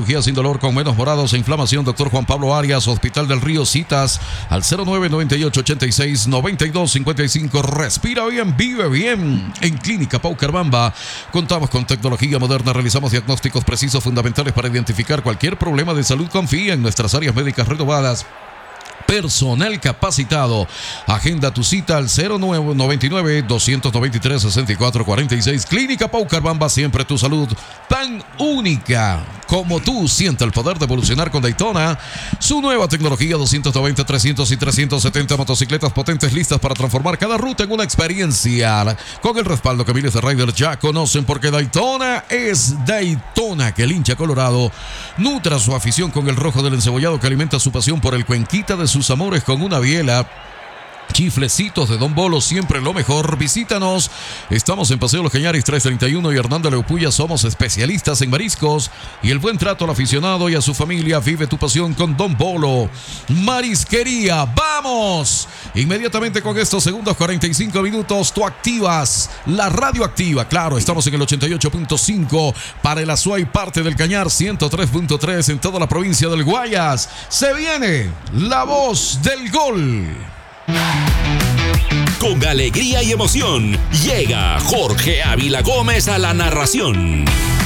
cirugía sin dolor con menos morados e inflamación. Doctor Juan Pablo Arias, Hospital del Río. Citas al 0998-86-9255. Respira bien, vive bien. En Clínica Paucarbamba contamos con tecnología moderna. Realizamos diagnósticos precisos fundamentales para identificar cualquier problema de salud. Confía en nuestras áreas médicas renovadas. Personal capacitado. Agenda tu cita al 0999-293-6446. Clínica Paucarbamba, siempre tu salud tan única como tú. Siente el poder de evolucionar con Daytona. Su nueva tecnología, 290, 300 y 370 motocicletas potentes listas para transformar cada ruta en una experiencia. Con el respaldo que miles de riders ya conocen, porque Daytona es Daytona. Que el hincha colorado nutra su afición con el rojo del encebollado, que alimenta su pasión por el cuenquita de sus amores con una biela. Chiflecitos de Don Bolo, siempre lo mejor. Visítanos. Estamos en Paseo Los Cañaris 331 y Hernando Leupuya. Somos especialistas en mariscos y el buen trato al aficionado y a su familia. Vive tu pasión con Don Bolo Marisquería. ¡Vamos! Inmediatamente con estos segundos 45 minutos, tú activas la radio activa. Claro, estamos en el 88.5 para el Azuay, parte del Cañar, 103.3 en toda la provincia del Guayas. Se viene la voz del gol. Con alegría y emoción llega Jorge Ávila Gómez a la narración.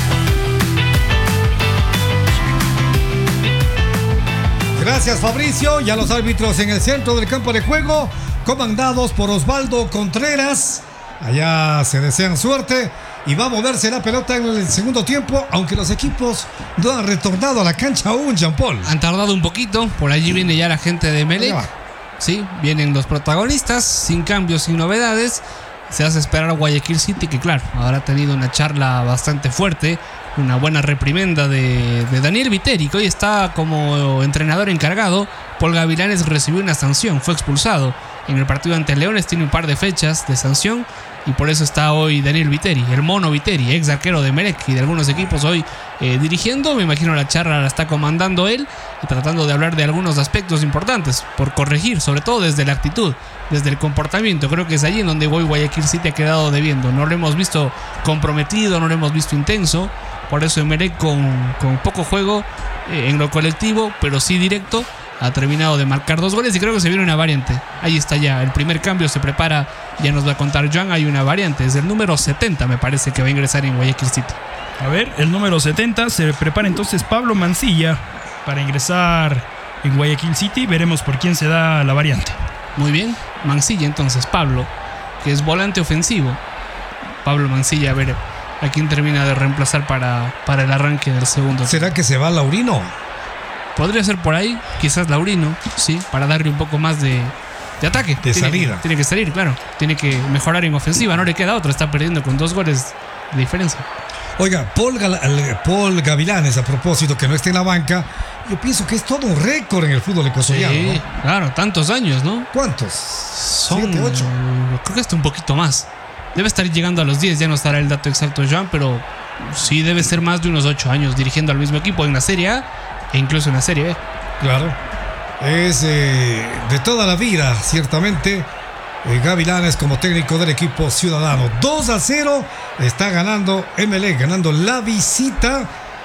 Gracias, Fabricio. Ya los árbitros en el centro del campo de juego, comandados por Osvaldo Contreras. Allá se desean suerte y va a moverse la pelota en el segundo tiempo, aunque los equipos no han retornado a la cancha aún, Jean Paul. Han tardado un poquito, por allí viene ya la gente de Emelec. Sí, vienen los protagonistas, sin cambios, sin novedades. Se hace esperar a Guayaquil City, que claro, habrá tenido una charla bastante fuerte, una buena reprimenda de Daniel Viteri, que hoy está como entrenador encargado. Paul Gavilanes recibió una sanción, fue expulsado en el partido ante Leones, tiene un par de fechas de sanción y por eso está hoy Daniel Viteri, el mono Viteri, ex arquero de Emelec y de algunos equipos, hoy dirigiendo. Me imagino la charla la está comandando él y tratando de hablar de algunos aspectos importantes por corregir, sobre todo desde la actitud, desde el comportamiento. Creo que es allí en donde hoy Guayaquil City ha quedado debiendo. No lo hemos visto comprometido, no lo hemos visto intenso. Por eso Emelec con poco juego en lo colectivo, pero sí directo, ha terminado de marcar 2 goles y creo que se viene una variante. Ahí está ya, el primer cambio se prepara, ya nos va a contar Joan, hay una variante, es el número 70 me parece que va a ingresar en Guayaquil City. A ver, el número 70 se prepara entonces Pablo Mancilla para ingresar en Guayaquil City. Veremos por quién se da la variante. Muy bien, Mancilla entonces, Pablo, que es volante ofensivo. Pablo Mancilla, a ver a quién termina de reemplazar para el arranque del segundo. ¿Será que se va Laurino? Podría ser por ahí, quizás Laurino, sí, para darle un poco más de ataque. Salida. Tiene que salir, claro. Tiene que mejorar en ofensiva, no le queda otra. Está perdiendo con 2 goles de diferencia. Oiga, Paul Gavilanes, a propósito, que no esté en la banca, yo pienso que es todo un récord en el fútbol ecuatoriano. Sí, ¿no? Claro, tantos años, ¿no? ¿Cuántos? Son 7, 8. Creo que está un poquito más. Debe estar llegando a los 10, ya no estará el dato exacto, Joan, pero sí debe ser más de unos 8 años dirigiendo al mismo equipo en la Serie A e incluso en la Serie B. Claro, es de toda la vida, ciertamente. Gavilanes como técnico del equipo ciudadano. 2-0 está ganando Emelec, ganando la visita.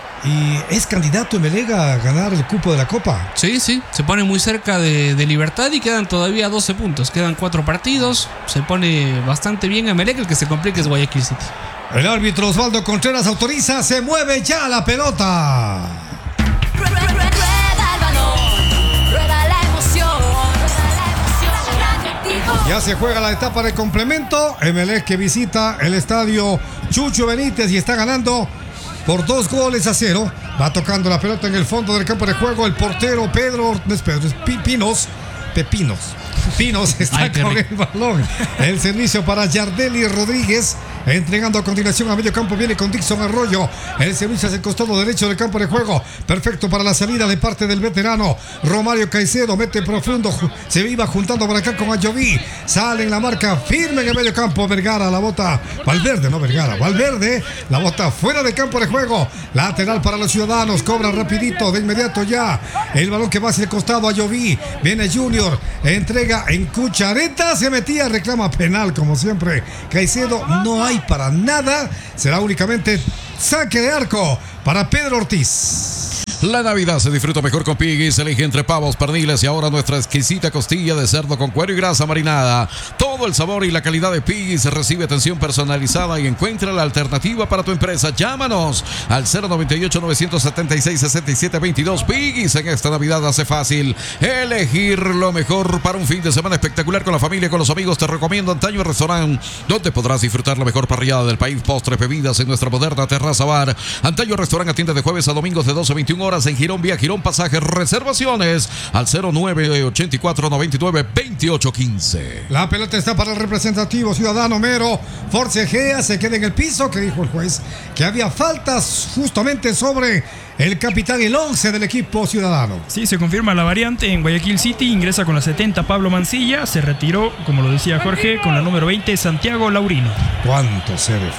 Y es candidato Emelec a ganar el cupo de la Copa. Sí, se pone muy cerca de Libertad y quedan todavía 12 puntos. Quedan 4 partidos. Se pone bastante bien Emelec, el que se complica es Guayaquil City. El árbitro Osvaldo Contreras autoriza, se mueve ya la pelota. Ya se juega la etapa de complemento. Emelec que visita el estadio Chucho Benítez y está ganando por 2-0. Va tocando la pelota en el fondo del campo de juego el portero Pinos está con el balón. El servicio para Yardelli Rodríguez. Entregando a continuación a medio campo. Viene con Dixon Arroyo. El servicio hacia el costado derecho del campo de juego. Perfecto para la salida de parte del veterano Romario Caicedo. Mete profundo. Se iba juntando por acá con Ayoví. Sale en la marca firme en el medio campo. Vergara la bota. Valverde la bota fuera del campo de juego. Lateral para los ciudadanos. Cobra rapidito de inmediato ya. El balón que va hacia el costado. Ayoví. Viene Junior. Entrega en cuchareta. Se metía. Reclama penal como siempre. Caicedo. No hay para nada, será únicamente saque de arco para Pedro Ortiz. La Navidad se disfruta mejor con Piggy's. Elige entre pavos, perniles y ahora nuestra exquisita costilla de cerdo con cuero y grasa marinada. Todo el sabor y la calidad de Piggy's. Recibe atención personalizada y encuentra la alternativa para tu empresa. Llámanos al 098-976-6722. Piggy's en esta Navidad hace fácil elegir lo mejor para un fin de semana espectacular con la familia, con los amigos. Te recomiendo Antaño Restaurant, donde podrás disfrutar la mejor parrillada del país, postres, bebidas en nuestra moderna terraza bar. Antaño Restaurant atiende de jueves a domingos de 12 a 21 horas en Girón, vía Girón Pasaje. Reservaciones al 0984-99-2815. La pelota está para el representativo ciudadano Mero. Forcejea, se queda en el piso. Que dijo el juez que había faltas justamente sobre el capitán, el 11 del equipo ciudadano. Sí, se confirma la variante en Guayaquil City. Ingresa con la 70 Pablo Mancilla. Se retiró, como lo decía Jorge, con la número 20 Santiago Laurino. ¿Cuánto se ve?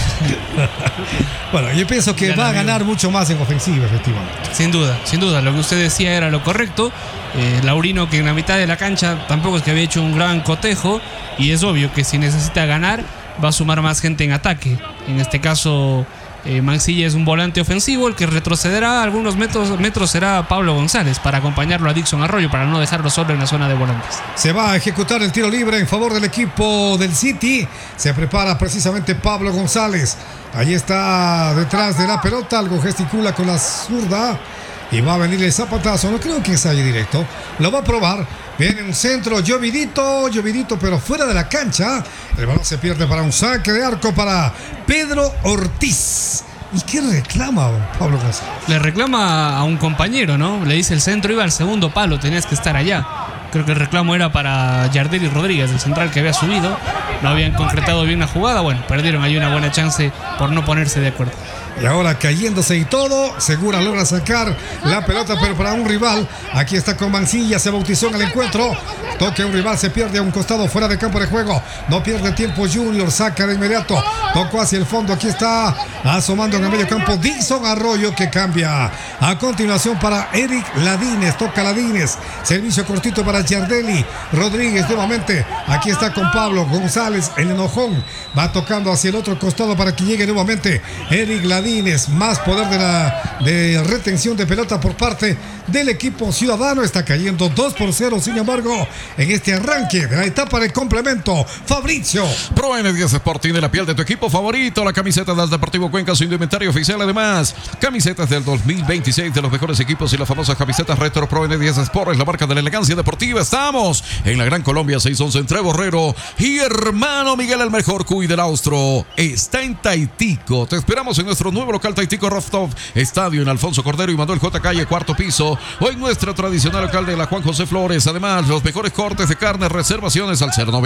Bueno, yo pienso que va a ganar mucho más en ofensiva, efectivamente. Sin duda. Lo que usted decía era lo correcto. Laurino, que en la mitad de la cancha tampoco es que había hecho un gran cotejo. Y es obvio que si necesita ganar, va a sumar más gente en ataque. En este caso, Mancilla es un volante ofensivo. El que retrocederá algunos metros será Pablo González para acompañarlo a Dixon Arroyo, para no dejarlo solo en la zona de volantes. Se va a ejecutar el tiro libre en favor del equipo del City. Se prepara precisamente Pablo González. Ahí está detrás de la pelota, algo gesticula con la zurda y va a venir el zapatazo. No creo que ensaye directo, lo va a probar. Viene un centro, llovidito, pero fuera de la cancha. El balón se pierde para un saque de arco para Pedro Ortiz. ¿Y qué reclama Pablo González? Le reclama a un compañero, ¿no? Le dice: el centro iba al segundo palo, tenías que estar allá. Creo que el reclamo era para Yardelli Rodríguez, el central que había subido. No habían concretado bien la jugada. Bueno, perdieron ahí una buena chance por no ponerse de acuerdo. Y ahora cayéndose y todo, Segura logra sacar la pelota, pero para un rival. Aquí está con Mancilla, se bautizó en el encuentro. Toque a un rival, se pierde a un costado fuera de campo de juego. No pierde tiempo Junior, saca de inmediato. Tocó hacia el fondo, aquí está asomando en el medio campo Dixon Arroyo, que cambia. A continuación para Eric Ladines, toca Ladines. Servicio cortito para Yardelli Rodríguez nuevamente. Aquí está con Pablo González, el enojón. Va tocando hacia el otro costado para que llegue nuevamente Eric Ladines. Más poder de retención de pelota por parte del equipo ciudadano. Está cayendo 2-0, sin embargo, en este arranque de la etapa de complemento. Fabricio. Pro N10 Sport tiene la piel de tu equipo favorito. La camiseta del Deportivo Cuenca, su indumentario oficial. Además, camisetas del 2026 de los mejores equipos y las famosas camisetas retro. Pro N10 Sport es la marca de la elegancia deportiva. Estamos en la Gran Colombia 611 entre Borrero y Hermano Miguel, el mejor cuy del Austro. Está en Taitico. Te esperamos en nuestro nuevo local Taitico Rostov Estadio, en Alfonso Cordero y Manuel J. Calle, cuarto piso, o en nuestra tradicional local de la Juan José Flores. Además, los mejores cortes de carne, reservaciones al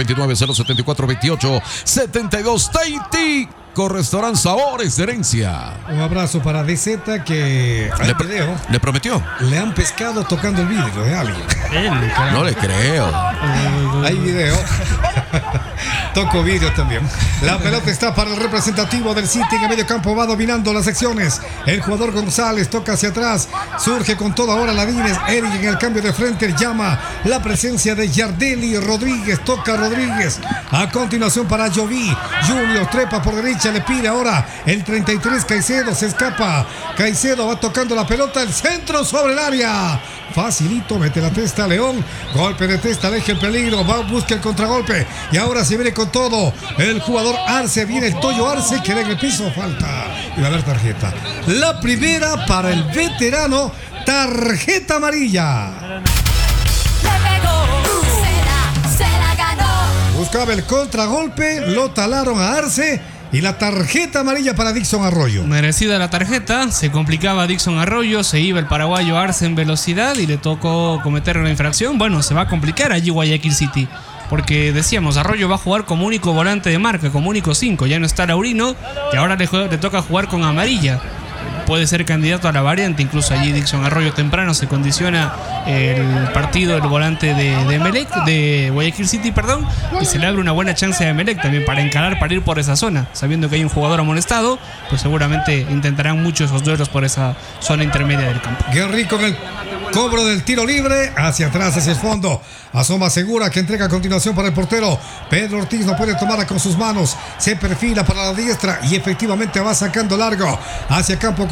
099-074-2872. Taitico Restaurant Sabores de Herencia. Un abrazo para DZ, que le prometió. Le han pescado tocando el vidrio de alguien. No le creo. Hay video. Toco vidrio también. La pelota está para el representativo del City en el medio campo. Va dominando las secciones. El jugador González toca hacia atrás. Surge con toda hora Ladines. Eric en el cambio de frente llama la presencia de Yardelli Rodríguez. Toca Rodríguez. A continuación para Joví. Junior trepa por derecha. Le pide ahora el 33 Caicedo. Se escapa. Caicedo va tocando la pelota. El centro sobre el área. Facilito. Mete la testa León. Golpe de testa. Aleja el peligro. Va, busca el contragolpe. Y ahora se viene con todo el jugador Arce. Viene el Toyo Arce, que en el piso. Falta. Y va a haber tarjeta. La primera para el veterano. Tarjeta amarilla. Le pegó, se la ganó. Buscaba el contragolpe. Lo talaron a Arce. Y la tarjeta amarilla para Dixon Arroyo. Merecida la tarjeta, se complicaba Dixon Arroyo, se iba el paraguayo Arce en velocidad y le tocó cometer una infracción. Bueno, se va a complicar allí Guayaquil City, porque decíamos, Arroyo va a jugar como único volante de marca, como único 5, ya no está Laurino y ahora le toca jugar con amarilla. Puede ser candidato a la variante, incluso allí Dixon Arroyo temprano se condiciona el partido, el volante de Emelec, de Guayaquil City, perdón, y se le abre una buena chance a Emelec también para encarar, para ir por esa zona, sabiendo que hay un jugador amonestado, pues seguramente intentarán mucho esos duelos por esa zona intermedia del campo. Guerri con el cobro del tiro libre, hacia atrás, hacia el fondo, asoma Segura, que entrega a continuación para el portero. Pedro Ortiz no puede tomarla con sus manos, se perfila para la diestra y efectivamente va sacando largo hacia campo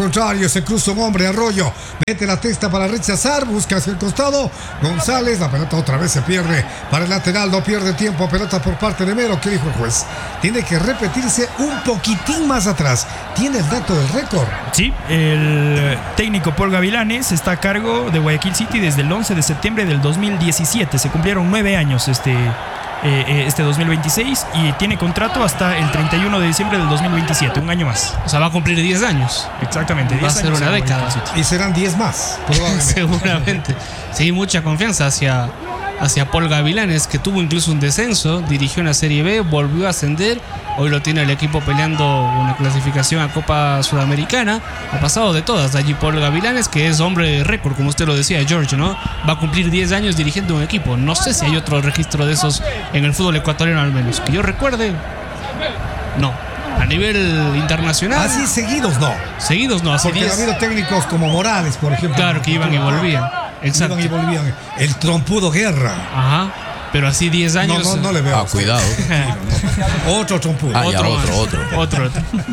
contrario, se cruza un hombre, Arroyo. Mete la testa para rechazar, busca hacia el costado. González, la pelota otra vez se pierde para el lateral, no pierde tiempo. Pelota por parte de Mero. ¿Qué dijo el juez? Tiene que repetirse un poquitín más atrás. Tiene el dato del récord. Sí, el técnico Paul Gavilanes está a cargo de Guayaquil City desde el 11 de septiembre del 2017. Se cumplieron 9 años este 2026 y tiene contrato hasta el 31 de diciembre del 2027, un año más. O sea, va a cumplir 10 años. Exactamente, Va a 10 ser años una en década. Guayaquil City. Y serán 10 más, probablemente. Seguramente. Sí, mucha confianza hacia Paul Gavilanes, que tuvo incluso un descenso, dirigió en la Serie B, volvió a ascender, hoy lo tiene el equipo peleando una clasificación a Copa Sudamericana, ha pasado de todas allí Paul Gavilanes, que es hombre de récord, como usted lo decía, George, ¿no? Va a cumplir 10 años dirigiendo un equipo, no sé si hay otro registro de esos en el fútbol ecuatoriano al menos, que yo recuerde, no. A nivel internacional. Así seguidos no. Seguidos no, hace Porque 10. ha habido técnicos como Morales, por ejemplo. Claro, que iban y volvían. Exacto. Iban y volvían. El trompudo Guerra. Ajá. Pero así 10 años. No le veo. Ah, cuidado. Otro trompudo. Ah, ya, otro.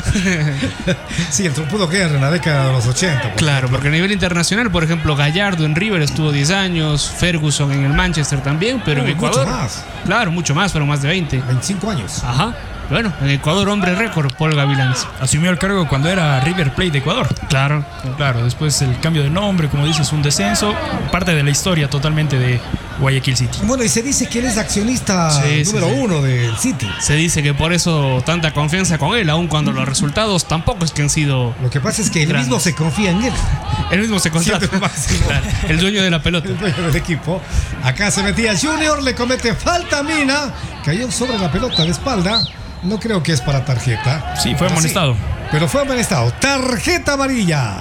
Sí, el trompudo Guerra en la década de los 80. Claro, porque a nivel internacional, por ejemplo, Gallardo en River estuvo 10 años, Ferguson en el Manchester también, pero en Ecuador. Mucho más. Claro, mucho más, fueron más de 20. 25 años. Ajá. Bueno, en Ecuador, hombre récord, Paul Gavilanes. Asumió el cargo cuando era River Plate de Ecuador. Claro. Claro, después el cambio de nombre, como dices, un descenso, parte de la historia totalmente de Guayaquil City. Bueno, y se dice que él es accionista Sí, número sí. 1 del City. Se dice que por eso tanta confianza con él, aun cuando los resultados tampoco es que han sido. Lo que pasa es que él Grandes. mismo se confía en él. Él mismo se contrata. Siempre máximo. Claro, el dueño de la pelota. El dueño del equipo. Acá se metía Junior, le comete falta Mina. Cayó sobre la pelota de espalda. No creo que es para tarjeta. Sí, fue amonestado. Pero fue amonestado. Tarjeta amarilla.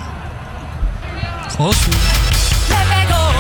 Josu. Le pegó,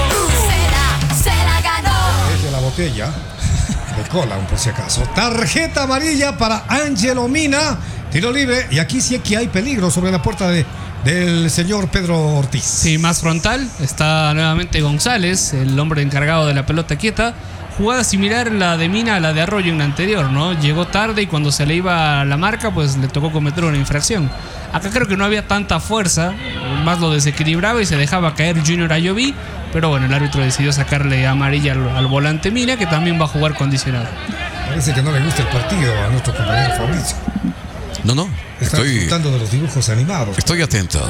se la ganó. Es de la botella. De cola, por si acaso. Tarjeta amarilla para Ángelo Mina. Tiro libre. Y aquí sí que hay peligro sobre la puerta del señor Pedro Ortiz. Sí, más frontal. Está nuevamente González, el hombre encargado de la pelota quieta. Jugada similar la de Mina a la de Arroyo en la anterior, ¿no? Llegó tarde y cuando se le iba la marca, pues le tocó cometer una infracción. Acá creo que no había tanta fuerza, más lo desequilibraba y se dejaba caer Junior Ayoví. Pero bueno, el árbitro decidió sacarle amarilla al volante Mina, que también va a jugar condicionado. Parece que no le gusta el partido a nuestro compañero Fabricio. No. Está disfrutando de los dibujos animados. Estoy atento.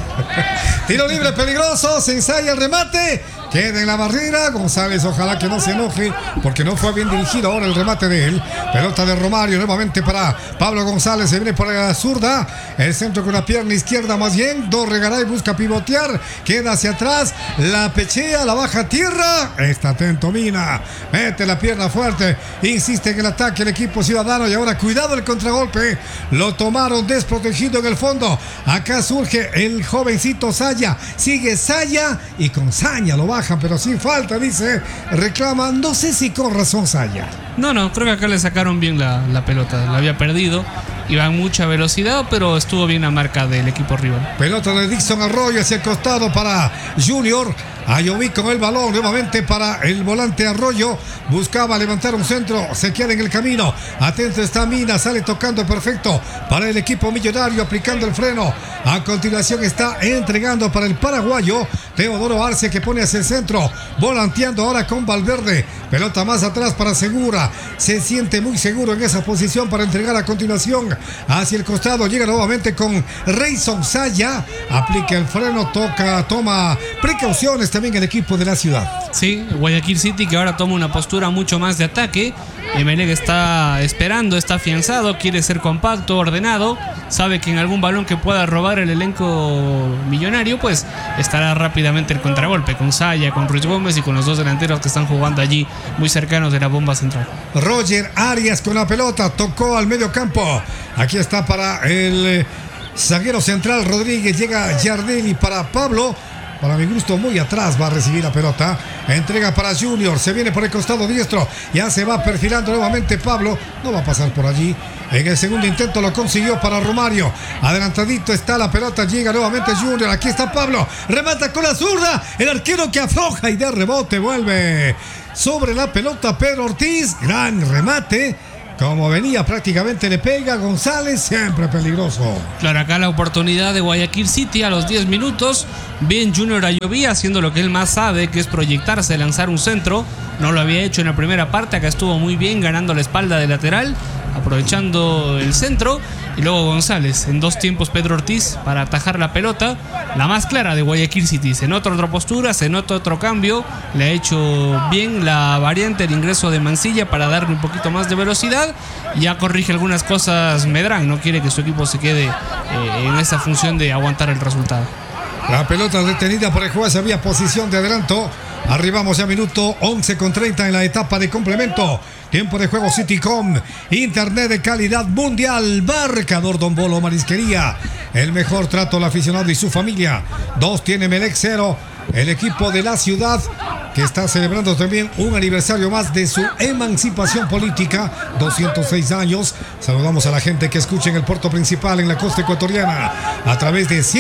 Tiro libre peligroso, se ensaya el remate, queda en la barrera. González, ojalá que no se enoje, porque no fue bien dirigido ahora el remate de él. Pelota de Romario nuevamente para Pablo González, se viene por la zurda, el centro con la pierna izquierda más bien. Dorregaray busca pivotear, queda hacia atrás, la pechea, la baja a tierra. Está atento Mina, mete la pierna fuerte, insiste en el ataque el equipo ciudadano. Y ahora cuidado el contragolpe, lo tomaron desprotegido en el fondo. Acá surge el jovencito Saya, sigue Saya y con Saña lo bajan, pero sin falta, dice, reclama, no sé si con razón Saya. No, creo que acá le sacaron bien la pelota, la había perdido, iba a mucha velocidad, pero estuvo bien la marca del equipo rival. Pelota de Dixon Arroyo hacia el costado para Junior. Ayoví con el balón nuevamente para el volante Arroyo. Buscaba levantar un centro, se queda en el camino. Atento está Mina, sale tocando perfecto para el equipo millonario, aplicando el freno. A continuación está entregando para el paraguayo Teodoro Arce, que pone hacia el centro, volanteando ahora con Valverde. Pelota más atrás para Segura. Se siente muy seguro en esa posición para entregar a continuación hacia el costado. Llega nuevamente con Reyson Saya. Aplica el freno, toma precauciones también el equipo de la ciudad. Sí, Guayaquil City, que ahora toma una postura mucho más de ataque. Emelec está esperando, está afianzado, quiere ser compacto, ordenado. Sabe que en algún balón que pueda robar el elenco millonario, pues estará rápidamente el contragolpe con Saya, con Ruiz Gómez y con los dos delanteros que están jugando allí muy cercanos de la bomba central. Roger Arias con la pelota, tocó al medio campo. Aquí está para el zaguero central Rodríguez, llega Yardelli para Pablo. Para mi gusto muy atrás va a recibir la pelota. Entrega para Junior, se viene por el costado diestro. Ya se va perfilando nuevamente Pablo. No va a pasar por allí. En el segundo intento lo consiguió para Romario. Adelantadito está la pelota, llega nuevamente Junior. Aquí está Pablo, remata con la zurda. El arquero que afloja y de rebote vuelve sobre la pelota Pedro Ortiz. Gran remate. Como venía prácticamente le pega González, siempre peligroso. Claro, acá la oportunidad de Guayaquil City a los 10 minutos. Bien Junior Ayoví haciendo lo que él más sabe, que es proyectarse, lanzar un centro. No lo había hecho en la primera parte, acá estuvo muy bien ganando la espalda de lateral, aprovechando el centro. Y luego González, en 2 tiempos Pedro Ortiz para atajar la pelota. La más clara de Guayaquil City. Se nota otra postura, se nota otro cambio. Le ha hecho bien la variante, el ingreso de Mancilla para darle un poquito más de velocidad. Ya corrige algunas cosas Medrán. No quiere que su equipo se quede en esa función de aguantar el resultado. La pelota detenida por el juez, había posición de adelanto. Arribamos ya minuto 11:30 en la etapa de complemento. Tiempo de juego Citycom, internet de calidad mundial, marcador Don Bolo Marisquería. El mejor trato al aficionado y su familia. 2 tiene Melec 0. El equipo de la ciudad que está celebrando también un aniversario más de su emancipación política, 206 años. Saludamos a la gente que escucha en el puerto principal en la costa ecuatoriana a través de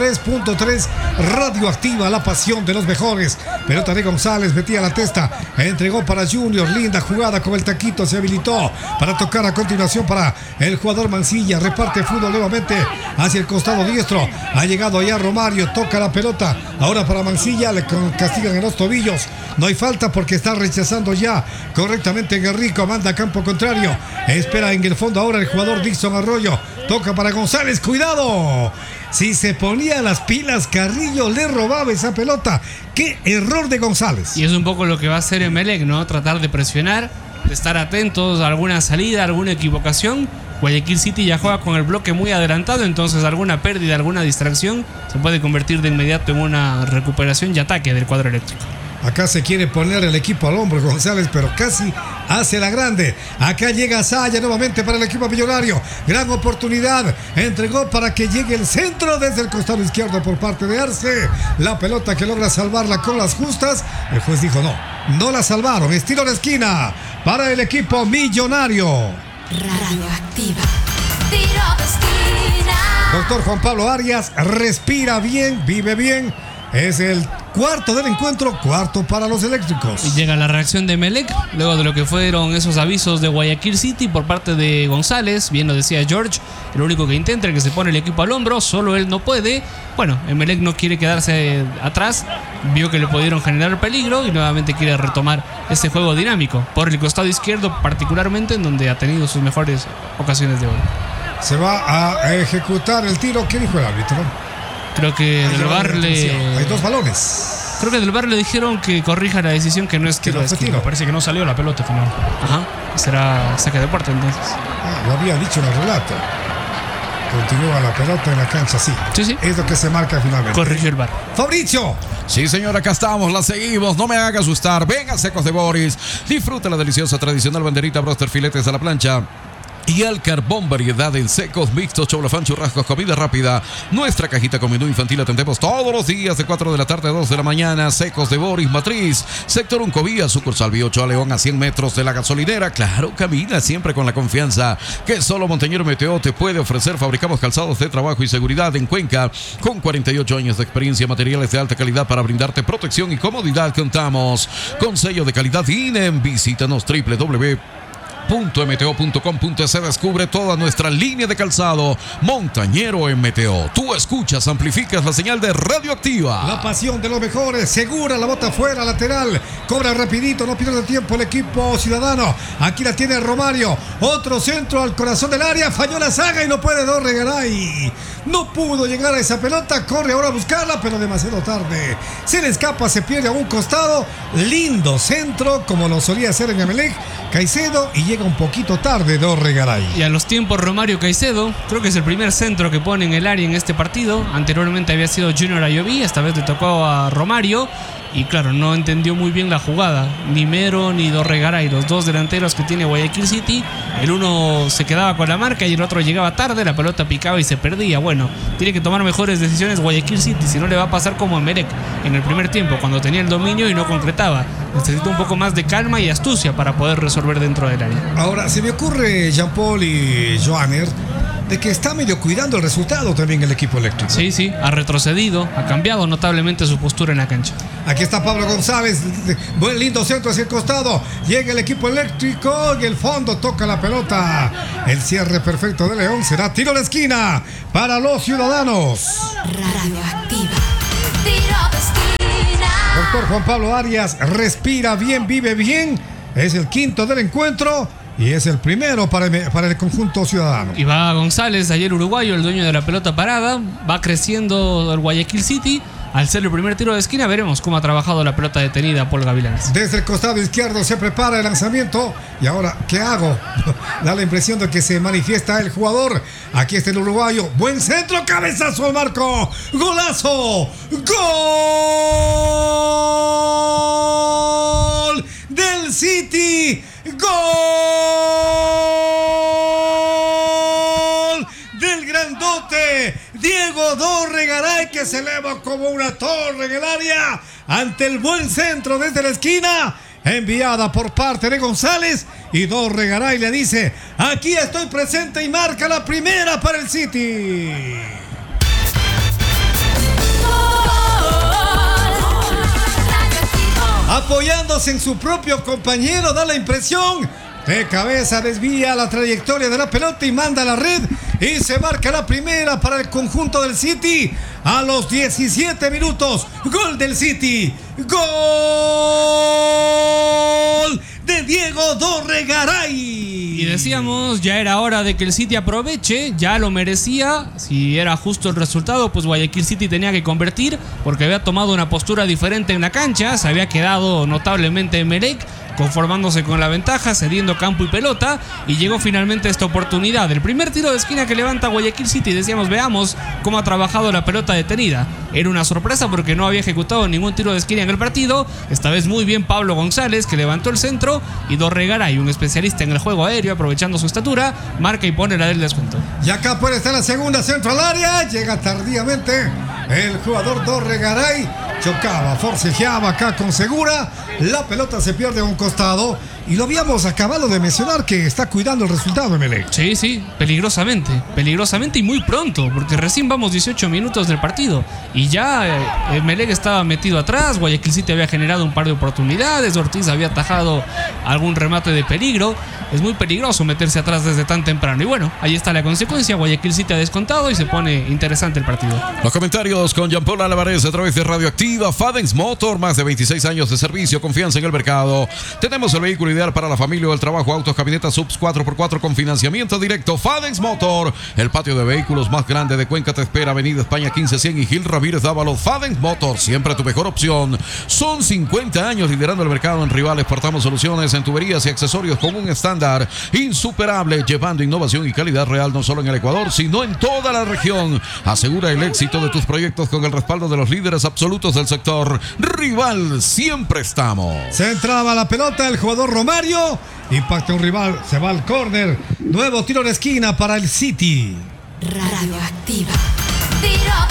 103.3 Radioactiva, la pasión de los mejores. Pelota de González, metía la testa, entregó para Junior, linda jugada con el taquito, se habilitó para tocar a continuación para el jugador Mancilla, reparte fútbol nuevamente hacia el costado diestro, ha llegado allá Romario, toca la pelota, ahora para Mancilla, le castigan en los tobillos, no hay falta porque está rechazando ya correctamente Guerrico, manda a campo contrario, espera en el fondo ahora el jugador Dixon Arroyo, toca para González, cuidado, si se ponía las pilas Carrillo le robaba esa pelota, qué error de González. Y es un poco lo que va a hacer Emelec, ¿no? Tratar de presionar, de estar atentos a alguna salida, alguna equivocación. Guayaquil City ya juega con el bloque muy adelantado, entonces alguna pérdida, alguna distracción se puede convertir de inmediato en una recuperación y ataque del cuadro eléctrico. Acá se quiere poner el equipo al hombro González, pero casi hace la grande. Acá llega Saya nuevamente para el equipo millonario. Gran oportunidad. Entregó para que llegue el centro desde el costado izquierdo por parte de Arce. La pelota que logra salvarla con las justas. El juez dijo no la salvaron. Estilo de esquina para el equipo millonario. Radioactiva. Tiro de esquina. Doctor Juan Pablo Arias respira bien, vive bien. Es el cuarto del encuentro, cuarto para los eléctricos. Y llega la reacción de Emelec, luego de lo que fueron esos avisos de Guayaquil City por parte de González. Bien lo decía George, el único que intenta, el que se pone el equipo al hombro, solo él no puede. Bueno, Emelec no quiere quedarse atrás, vio que le pudieron generar peligro y nuevamente quiere retomar ese juego dinámico, por el costado izquierdo particularmente, en donde ha tenido sus mejores ocasiones de gol. Se va a ejecutar el tiro. ¿Qué dijo el árbitro? Creo que del VAR hay 2 balones. Creo que del VAR le dijeron que corrija la decisión, que no es tiro de esquina. Parece que no salió la pelota final. Ajá. Será saque de puerta entonces. Lo había dicho en el relato. Continúa la pelota en la cancha, sí. Sí. Es lo que se marca finalmente. Corrigió el VAR. Fabricio. Sí, señor, acá estamos, la seguimos. No me haga asustar. Venga, Secos de Boris. Disfruta la deliciosa tradicional banderita, broster, filetes a la plancha y al carbón, variedad en secos, mixtos, choblofán, churrascos, comida rápida. Nuestra cajita con menú infantil atendemos todos los días de 4 de la tarde a 2 de la mañana. Secos de Boris, Matriz, Sector Uncovía, sucursal Biocho a León a 100 metros de la gasolinera. Claro, camina siempre con la confianza que solo Montañero Meteo te puede ofrecer. Fabricamos calzados de trabajo y seguridad en Cuenca con 48 años de experiencia, materiales de alta calidad para brindarte protección y comodidad. Contamos con sello de calidad INEM. Visítanos www.mto.com.es. Descubre toda nuestra línea de calzado Montañero MTO. Tú escuchas, amplificas la señal de Radioactiva. La pasión de los mejores, segura, la bota fuera, lateral, cobra rapidito, no pierde tiempo el equipo ciudadano. Aquí la tiene Romario, otro centro al corazón del área, falló la saga y no puede Dorregaray. No pudo llegar a esa pelota, corre ahora a buscarla, pero demasiado tarde. Se le escapa, se pierde a un costado. Lindo centro, como lo solía hacer en Emelec, Caicedo, y llega un poquito tarde Dorregaray. Y a los tiempos Romario Caicedo, creo que es el primer centro que pone en el área en este partido. Anteriormente había sido Junior Ayoví, esta vez le tocó a Romario. Y claro, no entendió muy bien la jugada. Ni Mero ni Dorregaray, los dos delanteros que tiene Guayaquil City. El uno se quedaba con la marca y el otro llegaba tarde, la pelota picaba y se perdía. Bueno, tiene que tomar mejores decisiones Guayaquil City, si no le va a pasar como en Emelec en el primer tiempo, cuando tenía el dominio y no concretaba. Necesita un poco más de calma y astucia para poder resolver dentro del área. Ahora, se me ocurre, Jean Paul y Joanner, de que está medio cuidando el resultado también el equipo eléctrico. Sí, ha retrocedido, ha cambiado notablemente su postura en la cancha. Aquí está Pablo González, buen lindo centro hacia el costado, llega el equipo eléctrico y el fondo toca la pelota. El cierre perfecto de León será tiro de esquina para los ciudadanos. Radioactiva. Tiro de esquina. Doctor Juan Pablo Arias, respira bien, vive bien. Es el quinto del encuentro y es el primero para el conjunto ciudadano. Y va González, ayer uruguayo, el dueño de la pelota parada. Va creciendo el Guayaquil City. Al ser el primer tiro de esquina, veremos cómo ha trabajado la pelota detenida Paul Gavilanes. Desde el costado izquierdo se prepara el lanzamiento. Y ahora, ¿qué hago? Da la impresión de que se manifiesta el jugador. Aquí está el uruguayo. Buen centro, cabezazo al marco. ¡Golazo! ¡Gol del City! ¡Gol del grandote Diego Dorregaray, que se eleva como una torre en el área ante el buen centro desde la esquina, enviada por parte de González, y Dorregaray le dice: aquí estoy presente, y marca la primera para el City. Apoyándose en su propio compañero, da la impresión. De cabeza desvía la trayectoria de la pelota y manda a la red. Y se marca la primera para el conjunto del City. A los 17 minutos. Gol del City. Gol de Diego Dorregaray. Y decíamos, ya era hora de que el City aproveche. Ya lo merecía. Si era justo el resultado, pues Guayaquil City tenía que convertir, porque había tomado una postura diferente en la cancha. Se había quedado notablemente Emelec, conformándose con la ventaja, cediendo campo y pelota, y llegó finalmente esta oportunidad. El primer tiro de esquina que levanta Guayaquil City. Decíamos, veamos cómo ha trabajado la pelota detenida. Era una sorpresa porque no había ejecutado ningún tiro de esquina en el partido. Esta vez muy bien Pablo González, que levantó el centro, y Dorregaray, un especialista en el juego aéreo, aprovechando su estatura, marca y pone la del descuento. Y acá puede estar la segunda, centro al área. Llega tardíamente el jugador Dorregaray. Chocaba, forcejeaba acá con Segura. La pelota se pierde a un costado. Y lo habíamos acabado de mencionar, que está cuidando el resultado, Emelec. Sí, peligrosamente y muy pronto, porque recién vamos 18 minutos del partido y ya Emelec estaba metido atrás. Guayaquil City había generado un par de oportunidades, Ortiz había atajado algún remate de peligro. Es muy peligroso meterse atrás desde tan temprano, y bueno, ahí está la consecuencia. Guayaquil City ha descontado y se pone interesante el partido. Los comentarios con Jean-Paul Álvarez a través de Radioactiva. Fadens Motor, más de 26 años de servicio, confianza en el mercado. Tenemos el vehículo ideal para la familia o el trabajo, autos, camionetas, subs 4x4 con financiamiento directo. Fadens Motor, el patio de vehículos más grande de Cuenca te espera. Avenida España 1500 y Gil Ramírez Dávalos. Fadens Motor, siempre tu mejor opción. Son 50 años liderando el mercado en Rivales. Portamos soluciones en tuberías y accesorios con un estándar insuperable, llevando innovación y calidad real no solo en el Ecuador, sino en toda la región. Asegura el éxito de tus proyectos con el respaldo de los líderes absolutos del sector. Rival, siempre estamos. Se entraba la pelota, el jugador Romario impacta un rival, se va al córner. Nuevo tiro de esquina para el City. Radioactiva. Tiro de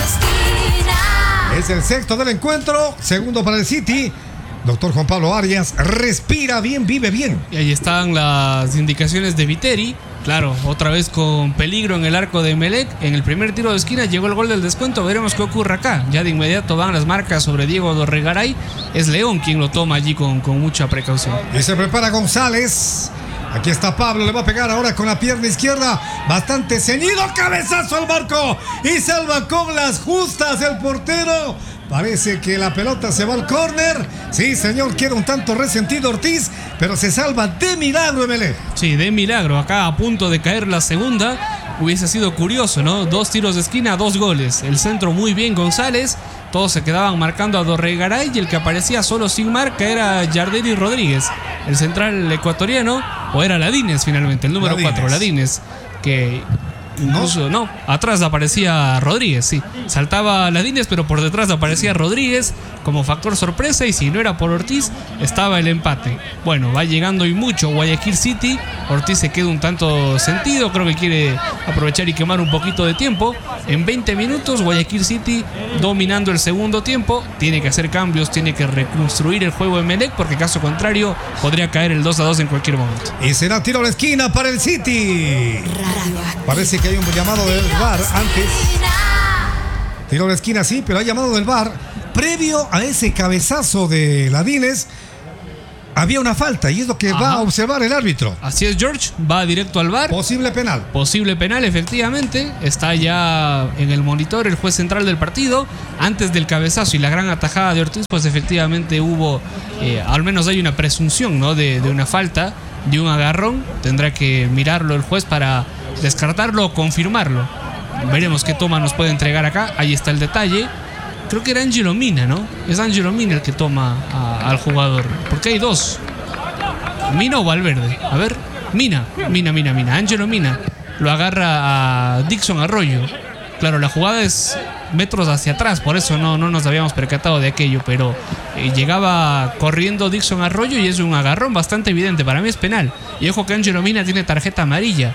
esquina. Es el sexto del encuentro, segundo para el City. Doctor Juan Pablo Arias, respira bien, vive bien. Y ahí están las indicaciones de Viteri. Claro, otra vez con peligro en el arco de Emelec. En el primer tiro de esquina llegó el gol del descuento. Veremos qué ocurre acá. Ya de inmediato van las marcas sobre Diego Dorregaray. Es León quien lo toma allí con mucha precaución. Y se prepara González. Aquí está Pablo, le va a pegar ahora con la pierna izquierda. Bastante ceñido, cabezazo al marco. Y salva con las justas el portero. Parece que la pelota se va al córner. Sí, señor, queda un tanto resentido Ortiz, pero se salva de milagro Emelec. Sí, de milagro. Acá a punto de caer la segunda. Hubiese sido curioso, ¿no? 2 tiros de esquina, 2 goles. El centro muy bien González. Todos se quedaban marcando a Dorregaray, y el que aparecía solo sin marca era Yardeli Rodríguez, el central ecuatoriano, o era Ladines finalmente, el número 4, Ladines, que incluso atrás aparecía Rodríguez, sí. Saltaba Ladines, pero por detrás aparecía Rodríguez como factor sorpresa, y si no era por Ortiz, estaba el empate. Bueno, va llegando y mucho Guayaquil City. Ortiz se queda un tanto sentido, creo que quiere aprovechar y quemar un poquito de tiempo. En 20 minutos Guayaquil City dominando el segundo tiempo. Tiene que hacer cambios, tiene que reconstruir el juego de Emelec, porque caso contrario podría caer el 2-2 en cualquier momento. Y será tiro a la esquina para el City. Radioactiva. Parece que hay un llamado del VAR antes. Tiro a la esquina, sí, pero hay llamado del VAR. Previo a ese cabezazo de Ladines, había una falta y es lo que va a observar el árbitro. Así es, George, va directo al VAR. Posible penal. Posible penal, efectivamente. Está ya en el monitor el juez central del partido. Antes del cabezazo y la gran atajada de Ortiz, pues efectivamente hubo, al menos hay una presunción, ¿no?, de una falta, de un agarrón. Tendrá que mirarlo el juez para descartarlo o confirmarlo. Veremos qué toma nos puede entregar acá. Ahí está el detalle. Creo que era Angelo Mina, ¿no? Es Angelo Mina el que toma al jugador. Porque hay dos. ¿Mina o Valverde? A ver. Mina. Angelo Mina. Lo agarra a Dixon Arroyo. Claro, la jugada es metros hacia atrás. Por eso no nos habíamos percatado de aquello. Pero llegaba corriendo Dixon Arroyo y es un agarrón bastante evidente. Para mí es penal. Y ojo que Angelo Mina tiene tarjeta amarilla.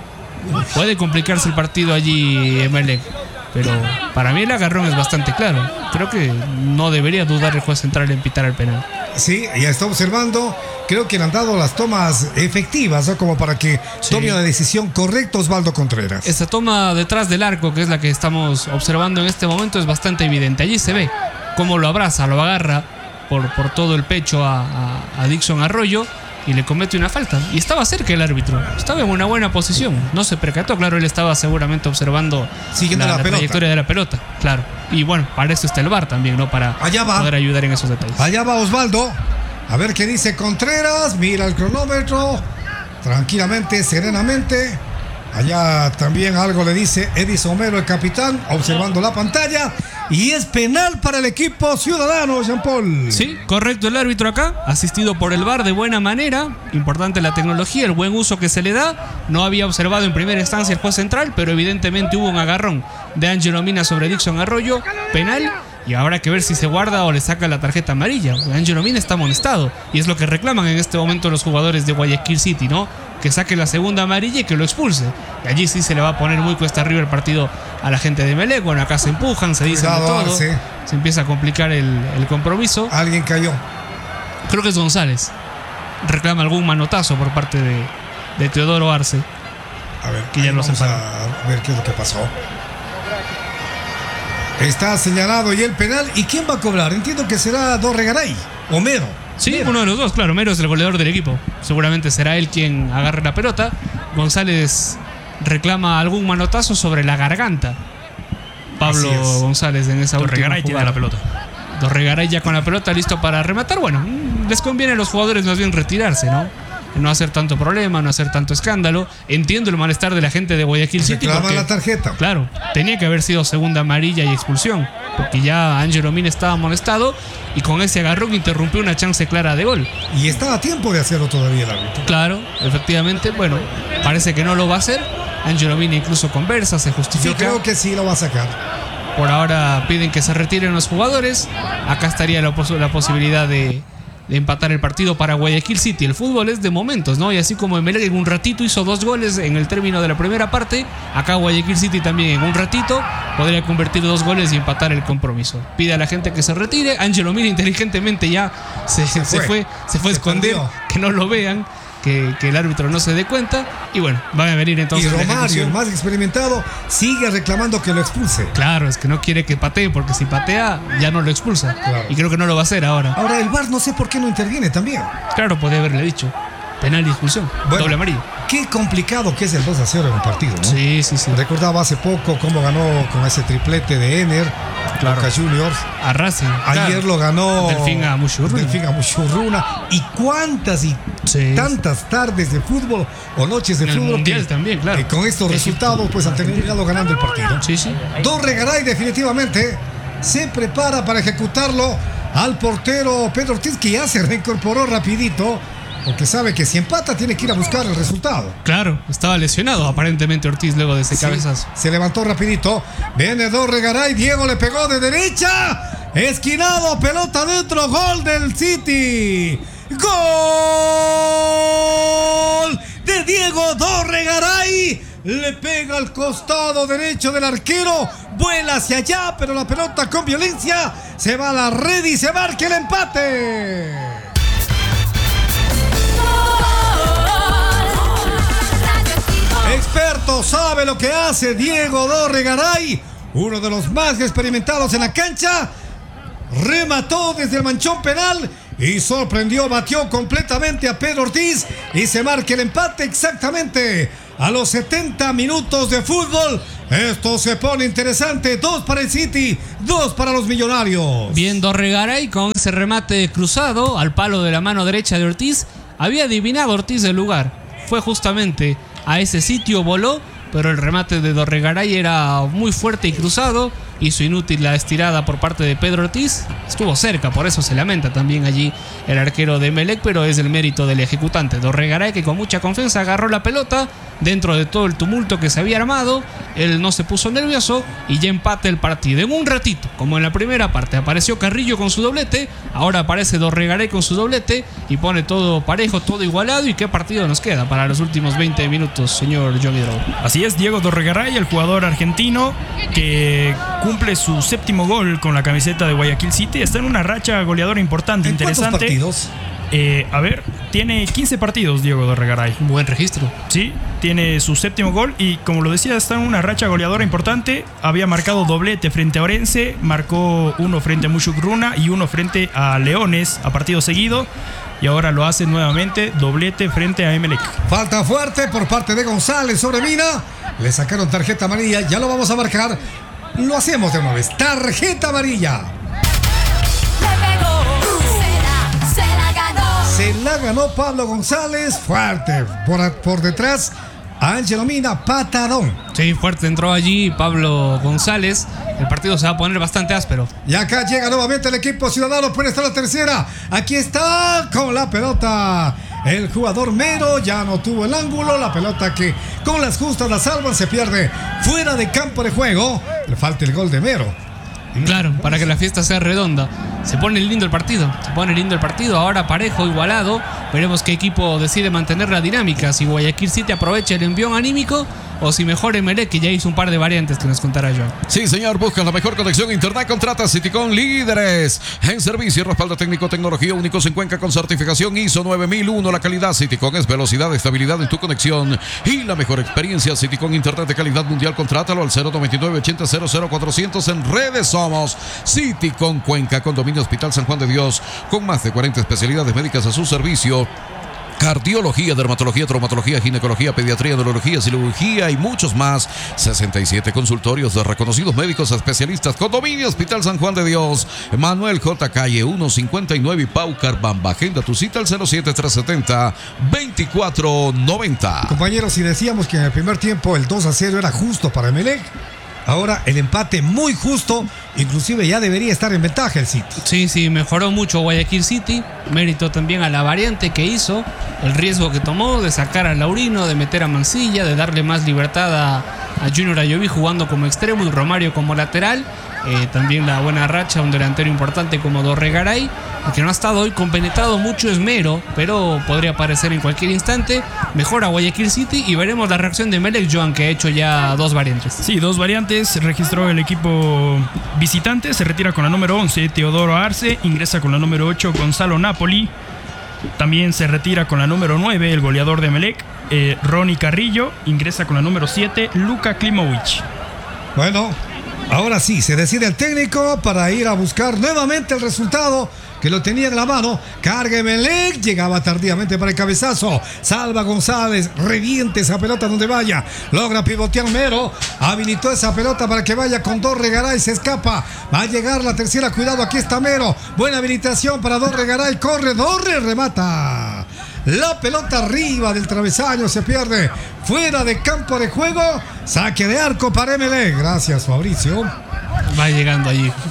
Puede complicarse el partido allí, Emelec. Pero para mí el agarrón es bastante claro. Creo que no debería dudar el juez central en pitar el penal. Sí, ya está observando. Creo que le han dado las tomas efectivas, ¿no?, como para que tome una decisión correcta Osvaldo Contreras. Esa toma detrás del arco, que es la que estamos observando en este momento, es bastante evidente. Allí se ve cómo lo abraza, lo agarra por todo el pecho a Dixon Arroyo y le comete una falta. Y estaba cerca el árbitro, estaba en una buena posición, no se percató. Claro, él estaba seguramente observando la trayectoria de la pelota, claro. Y bueno, para eso está el VAR también, ¿no?, para poder ayudar en esos detalles. Allá va Osvaldo, a ver qué dice Contreras. Mira el cronómetro tranquilamente, serenamente. Allá también algo le dice Edison Homero, el capitán, observando la pantalla. Y es penal para el equipo ciudadano, Jean Paul. Sí, correcto el árbitro acá, asistido por el VAR de buena manera. Importante la tecnología, el buen uso que se le da. No había observado en primera instancia el juez central, pero evidentemente hubo un agarrón de Angelo Mina sobre Dixon Arroyo. Penal. Y habrá que ver si se guarda o le saca la tarjeta amarilla. Angelo Mina está amonestado. Y es lo que reclaman en este momento los jugadores de Guayaquil City, ¿no? Que saque la segunda amarilla y que lo expulse. Y allí sí se le va a poner muy cuesta arriba el partido a la gente de Emelec. Bueno, acá se empujan, se dicen de todo. Se empieza a complicar el compromiso. Alguien cayó. Creo que es González. Reclama algún manotazo por parte de Teodoro Arce. A ver, que ya lo separó. A ver qué es lo que pasó. Está señalado y el penal. ¿Y quién va a cobrar? Entiendo que será Dorregaray. Homero. Sí, uno de los dos, claro. Mero es el goleador del equipo. Seguramente será él quien agarre la pelota. González reclama algún manotazo sobre la garganta. Pablo González en esa última jugada. Tiene la pelota. Dorregaray ya con la pelota listo para rematar. Bueno, les conviene a los jugadores más bien retirarse, ¿no? No hacer tanto problema, no hacer tanto escándalo. Entiendo el malestar de la gente de Guayaquil City. Reclaman la tarjeta. Claro, tenía que haber sido segunda amarilla y expulsión, porque ya Angelo Mina estaba amonestado y con ese agarrón interrumpió una chance clara de gol. Y está a tiempo de hacerlo todavía el árbitro. Claro, efectivamente. Bueno, parece que no lo va a hacer. Angelo Mina incluso conversa, se justifica. Yo creo que sí lo va a sacar. Por ahora piden que se retiren los jugadores. Acá estaría la posibilidad de empatar el partido para Guayaquil City. El fútbol es de momentos, ¿no? Y así como Emelec en un ratito hizo 2 goles en el término de la primera parte, acá Guayaquil City también en un ratito podría convertir 2 goles y empatar el compromiso. Pide a la gente que se retire. Angelo Mina inteligentemente ya se fue a esconder, que no lo vean, que el árbitro no se dé cuenta. Y bueno, van a venir entonces. Y Romario, el más experimentado, sigue reclamando que lo expulse. Claro, es que no quiere que patee, porque si patea ya no lo expulsa. Claro. Y creo que no lo va a hacer ahora. Ahora el VAR no sé por qué no interviene también. Claro, podría haberle dicho. Penal y expulsión. Bueno, doble amarillo. Qué complicado que es el 2-0 en un partido, ¿no? Sí. Recordaba hace poco cómo ganó con ese triplete de Ener, Boca Juniors. A Racing. Ayer lo ganó Delfín Amuchurruna. Y cuántas y tantas tardes de fútbol o noches de fútbol. Mundial también, claro. Con estos resultados, pues han terminado ganando el partido. Sí. Dorregaray definitivamente se prepara para ejecutarlo al portero Pedro Ortiz, que ya se reincorporó rapidito, porque sabe que si empata tiene que ir a buscar el resultado. Claro, estaba lesionado aparentemente Ortiz luego de ese cabezazo. Se levantó rapidito. Viene Dorregaray, Diego le pegó de derecha. Esquinado, pelota dentro, gol del City. ¡Gol de Diego Dorregaray! Le pega al costado derecho del arquero, vuela hacia allá, pero la pelota con violencia se va a la red y se marca el empate. Experto, sabe lo que hace Diego Dorregaray, uno de los más experimentados en la cancha. Remató desde el manchón penal y sorprendió, batió completamente a Pedro Ortiz y se marca el empate exactamente a los 70 minutos de fútbol. Esto se pone interesante, 2 para el City, 2 para los millonarios. Bien Dorregaray con ese remate cruzado al palo de la mano derecha de Ortiz. Había adivinado Ortiz el lugar, fue justamente a ese sitio, voló, pero el remate de Dorregaray era muy fuerte y cruzado. Hizo inútil la estirada por parte de Pedro Ortiz. Estuvo cerca, por eso se lamenta también allí el arquero de Emelec, pero es el mérito del ejecutante Dorregaray, que con mucha confianza agarró la pelota dentro de todo el tumulto que se había armado. Él no se puso nervioso y ya empata el partido. En un ratito, como en la primera parte, apareció Carrillo con su doblete. Ahora aparece Dorregaray con su doblete y pone todo parejo, todo igualado. ¿Y qué partido nos queda para los últimos 20 minutos, señor Johnny Draw? Así es, Diego Dorregaray, el jugador argentino que cumple su 7º gol con la camiseta de Guayaquil City. Está en una racha goleadora importante, ¿En interesante. cuántos partidos? Tiene 15 partidos Diego Dorregaray. Buen registro. Sí, tiene su 7º gol y como lo decía, está en una racha goleadora importante. Había marcado doblete frente a Orense, marcó uno frente a Mushugruna y uno frente a Leones a partido seguido. Y ahora lo hace nuevamente, doblete frente a Emelec. Falta fuerte por parte de González sobre Mina. Le sacaron tarjeta amarilla, ya lo vamos a marcar. Lo hacemos de una vez. Tarjeta amarilla. Se la ganó Pablo González. Fuerte. Por detrás, Ángelo Mina, patadón. Sí, fuerte entró allí Pablo González. El partido se va a poner bastante áspero. Y acá llega nuevamente el equipo ciudadano. Puede estar la tercera. Aquí está con la pelota el jugador Mero. Ya no tuvo el ángulo. La pelota que con las justas la salvan. Se pierde fuera de campo de juego. Le falta el gol de Mero. Claro, para que la fiesta sea redonda. Se pone lindo el partido. Ahora parejo, igualado. Veremos qué equipo decide mantener la dinámica. Si Guayaquil City aprovecha el envión anímico o si mejor Emelec, que ya hizo un par de variantes que nos contará Joan. Sí, señor, buscan la mejor conexión a internet. Contrata Citycom, líderes en servicio y respaldo técnico, tecnología únicos en Cuenca con certificación ISO 9001. La calidad Citycom es velocidad, estabilidad en tu conexión y la mejor experiencia. Citycom, internet de calidad mundial. Contrátalo al 099-80-00-400. En redes somos Citycom Cuenca, Condominio Hospital San Juan de Dios, con más de 40 especialidades médicas a su servicio. Cardiología, dermatología, traumatología, ginecología, pediatría, neurología, cirugía y muchos más. 67 consultorios de reconocidos médicos especialistas. Condominio Hospital San Juan de Dios, Manuel J. Calle 159 y Paucar Bamba. Agenda tu cita al 07370-2490. Compañeros, si decíamos que en el primer tiempo el 2-0 era justo para Emelec, ahora el empate muy justo, inclusive ya debería estar en ventaja el City. Sí, mejoró mucho Guayaquil City, mérito también a la variante que hizo, el riesgo que tomó de sacar a Laurino, de meter a Mancilla, de darle más libertad a Junior Ayoví jugando como extremo y Romario como lateral. También la buena racha, un delantero importante como Dorregaray, el que no ha estado hoy compenetrado mucho es Mero, pero podría aparecer en cualquier instante. Mejora Guayaquil City y veremos la reacción de Emelec, Joan, que ha hecho ya 2 variantes. Sí, 2 variantes, registró el equipo visitante, se retira con la número 11 Teodoro Arce, ingresa con la número 8 Gonzalo Napoli, también se retira con la número 9 el goleador de Emelec, Ronnie Carrillo, ingresa con la número 7 Luka Klimovic. Bueno, ahora sí, se decide el técnico para ir a buscar nuevamente el resultado que lo tenía en la mano. Carga Emelec, llegaba tardíamente para el cabezazo. Salva González, reviente esa pelota donde vaya. Logra pivotear Mero, habilitó esa pelota para que vaya con Dorregaray, se escapa. Va a llegar la tercera, cuidado, aquí está Mero. Buena habilitación para Dorregaray, corre, Dorre, remata. La pelota arriba del travesaño, se pierde fuera de campo de juego. Saque de arco para Emelec. Gracias, Fabricio. Va llegando allí.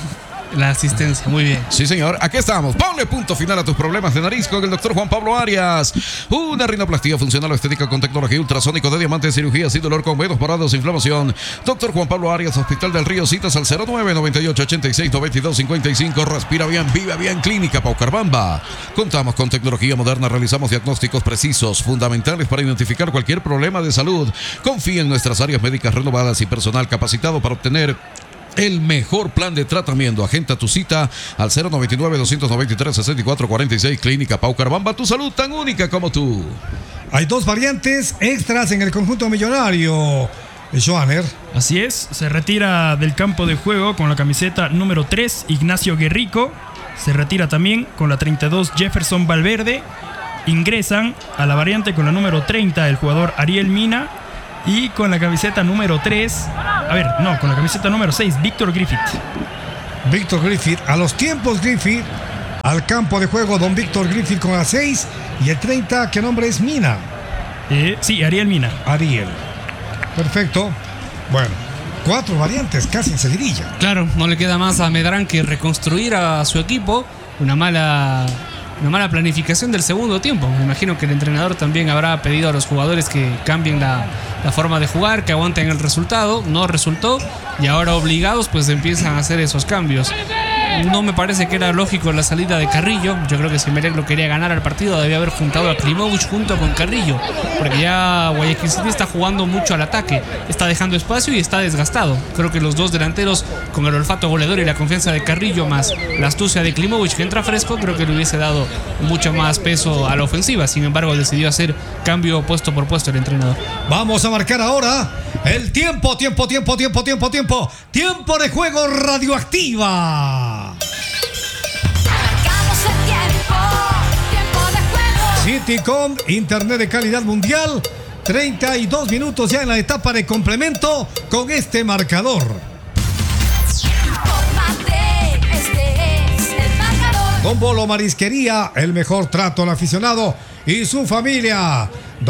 La asistencia, muy bien. Sí, señor. Aquí estamos. Ponle punto final a tus problemas de nariz con el doctor Juan Pablo Arias. Una rinoplastia funcional o estética con tecnología ultrasónico de diamante, cirugía sin dolor, con venos parados, inflamación. Doctor Juan Pablo Arias, Hospital del Río. Citas al 0998-86-9255. Respira bien, vive bien. Clínica Paucarbamba. Contamos con tecnología moderna. Realizamos diagnósticos precisos, fundamentales para identificar cualquier problema de salud. Confía en nuestras áreas médicas renovadas y personal capacitado para obtener el mejor plan de tratamiento. Agenda tu cita al 099-293-6446. Clínica Paucarbamba, tu salud tan única como tú. Hay 2 variantes extras en el conjunto millonario. Joaner. Así es, se retira del campo de juego con la camiseta número 3 Ignacio Guerrico. Se retira también con la 32 Jefferson Valverde. Ingresan a la variante con la número 30 el jugador Ariel Mina. Y con la camiseta número 3, con la camiseta número 6, Víctor Griffith. Víctor Griffith, a los tiempos Griffith, al campo de juego don Víctor Griffith con la 6 y el 30, ¿qué nombre es? Mina. Sí, Ariel Mina. Ariel. Perfecto. Bueno, 4 variantes casi en seguidilla. Claro, no le queda más a Medrán que reconstruir a su equipo. Una mala planificación del segundo tiempo. Me imagino que el entrenador también habrá pedido a los jugadores que cambien la forma de jugar, que aguanten el resultado. No resultó y ahora obligados pues empiezan a hacer esos cambios. No me parece que era lógico la salida de Carrillo. Yo creo que si Emelec lo quería ganar al partido debía haber juntado a Klimovic junto con Carrillo, porque ya Guayaquil City está jugando mucho al ataque, está dejando espacio y está desgastado. Creo que los dos delanteros, con el olfato goleador y la confianza de Carrillo más la astucia de Klimovic, que entra fresco, creo que le hubiese dado mucho más peso a la ofensiva. Sin embargo, decidió hacer cambio puesto por puesto el entrenador. Vamos a marcar ahora el tiempo de juego radioactiva. Marcamos el tiempo de juego. Citycom, internet de calidad mundial. 32 minutos ya en la etapa de complemento con este marcador. Infórmate, este es el marcador. Don Bolo Marisquería, el mejor trato al aficionado y su familia.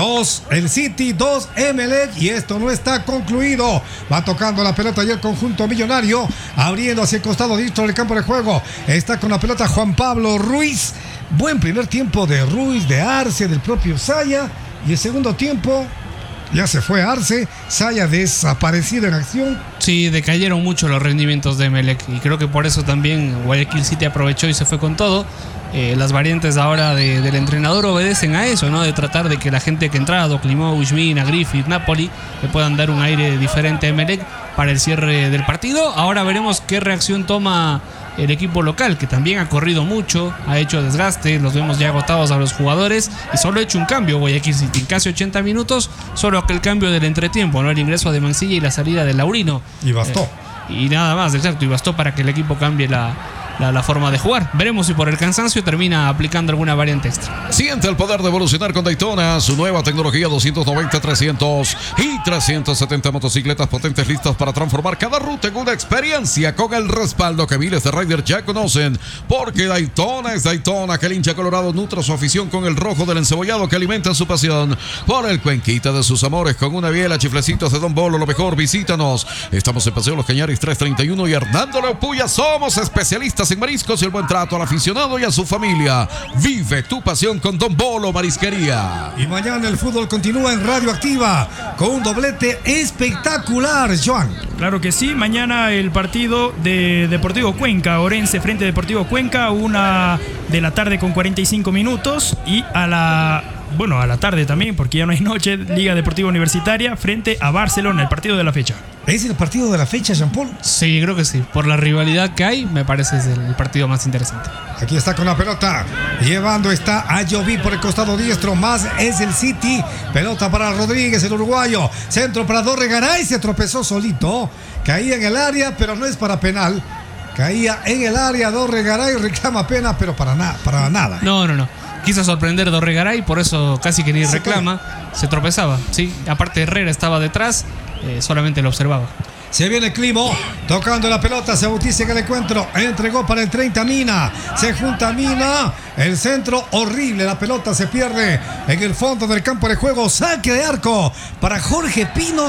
2 el City, 2 Emelec, y esto no está concluido. Va tocando la pelota y el conjunto millonario, abriendo hacia el costado dentro del campo de juego. Está con la pelota Juan Pablo Ruiz. Buen primer tiempo de Ruiz, de Arce, del propio Saya. Y el segundo tiempo ya se fue Arce. Saya desaparecido en acción. Sí, decayeron mucho los rendimientos de Emelec y creo que por eso también Guayaquil City aprovechó y se fue con todo. Las variantes ahora del entrenador obedecen a eso, ¿no? De tratar de que la gente que ha entrado, Klimovic, Mina, Griffith, Napoli, le puedan dar un aire diferente a Emelec para el cierre del partido. Ahora veremos qué reacción toma el equipo local, que también ha corrido mucho, ha hecho desgaste, los vemos ya agotados a los jugadores y solo ha hecho un cambio Guayaquil City en casi 80 minutos, solo aquel cambio del entretiempo, ¿no? El ingreso de Mancilla y la salida de Laurino. Y bastó. Y nada más, exacto, y bastó para que el equipo cambie la forma de jugar. Veremos si por el cansancio termina aplicando alguna variante extra. Siente el poder de evolucionar con Daytona, su nueva tecnología 290, 300 y 370 motocicletas potentes listas para transformar cada ruta en una experiencia con el respaldo que miles de riders ya conocen, porque Daytona es Daytona, que el hincha colorado nutra su afición con el rojo del encebollado que alimenta su pasión por el cuenquita de sus amores con una biela, chiflecitos de Don Bolo, lo mejor, visítanos. Estamos en Paseo Los Cañaris 331 y Hernando Leopuya. Somos especialistas en mariscos y el buen trato al aficionado y a su familia. Vive tu pasión con Don Bolo Marisquería. Y mañana el fútbol continúa en Radioactiva con un doblete espectacular, Joan. Claro que sí, mañana el partido de Deportivo Cuenca, Orense frente a Deportivo Cuenca, 1 de la tarde con 45 minutos, y a la tarde también, porque ya no hay noche, Liga Deportiva Universitaria frente a Barcelona, el partido de la fecha. ¿Es el partido de la fecha, Jean-Paul? Sí, creo que sí. Por la rivalidad que hay, me parece es el partido más interesante. Aquí está con la pelota, llevando está a Jovi por el costado diestro, más es el City. Pelota para Rodríguez, el uruguayo. Centro para Dorregaray, se tropezó solito. Caía en el área, pero no es para penal. Caía en el área, Dorregaray reclama pena, pero para nada. No. Quiso sorprender a Dorregaray, por eso casi que ni reclama. Se tropezaba, sí. Aparte Herrera estaba detrás, solamente lo observaba. Se viene Climo, tocando la pelota, se bautiza en el encuentro, entregó para el 30 Mina, se junta Mina, el centro horrible, la pelota se pierde en el fondo del campo de juego, saque de arco para Jorge Pinos,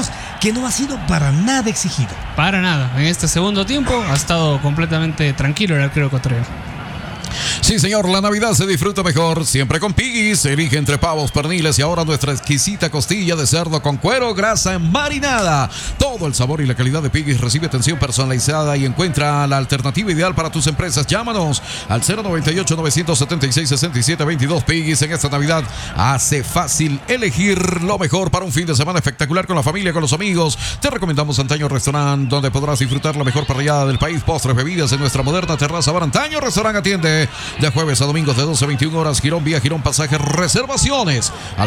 que no ha sido para nada exigido. Para nada. En este segundo tiempo ha estado completamente tranquilo el arquero ecuatoriano. Sí, señor, la Navidad se disfruta mejor siempre con Piggy's. Elige entre pavos, perniles y ahora nuestra exquisita costilla de cerdo con cuero, grasa marinada. Todo el sabor y la calidad de Piggy's. Recibe atención personalizada y encuentra la alternativa ideal para tus empresas. Llámanos al 098-976-6722. Piggy's en esta Navidad hace fácil elegir lo mejor para un fin de semana espectacular con la familia, con los amigos. Te recomendamos Antaño Restaurant, donde podrás disfrutar la mejor parrillada del país, postres, bebidas en nuestra moderna terraza bar. Antaño Restaurant atiende de jueves a domingos de 12 a 21 horas. Girón, vía Girón, pasaje, reservaciones al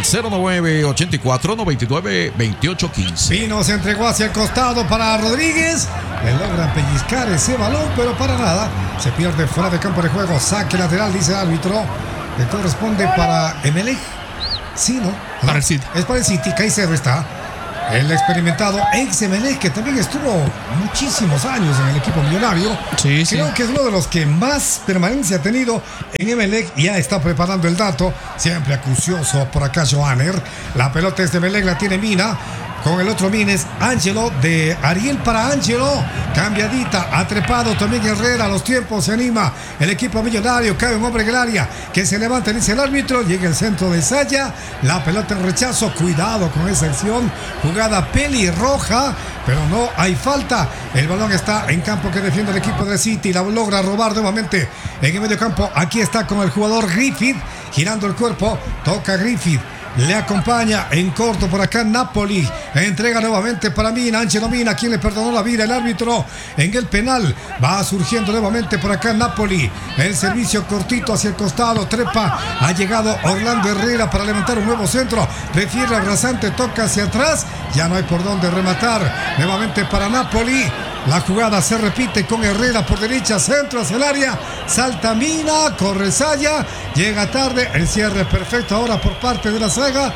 0984-992815. Pino se entregó hacia el costado para Rodríguez. Le logran pellizcar ese balón, pero para nada. Se pierde fuera de campo de juego. Saque lateral, dice el árbitro. Le corresponde para Emelec. Sí, ¿no? Para el City. Es para el City. Caicedo está. El experimentado ex Emelec, que también estuvo muchísimos años en el equipo millonario. Sí, Creo que es uno de los que más permanencia ha tenido en Emelec. Ya está preparando el dato. Siempre acucioso por acá Johanner. La pelota es de Emelec, la tiene Mina. Con el otro Mines, Ángelo, de Ariel para Ángelo. Cambiadita, atrepado también Herrera. A los tiempos se anima el equipo millonario. Cae un hombre en el área que se levanta, dice el árbitro. Llega el centro de Saya. La pelota en rechazo. Cuidado con esa acción. Jugada pelirroja, pero no hay falta. El balón está en campo que defiende el equipo de City. La logra robar nuevamente en el medio campo. Aquí está con el jugador Griffith. Girando el cuerpo. Toca Griffith. Le acompaña en corto por acá Napoli. Entrega nuevamente para Mina. Ángelo Mina, quien le perdonó la vida el árbitro en el penal. Va surgiendo nuevamente por acá Napoli. El servicio cortito hacia el costado. Trepa. Ha llegado Orlando Herrera para levantar un nuevo centro. Prefiere al rasante. Toca hacia atrás. Ya no hay por dónde rematar. Nuevamente para Napoli. La jugada se repite con Herrera por derecha, centro hacia el área, salta Mina, corre Saya, llega tarde, el cierre perfecto ahora por parte de la Saga,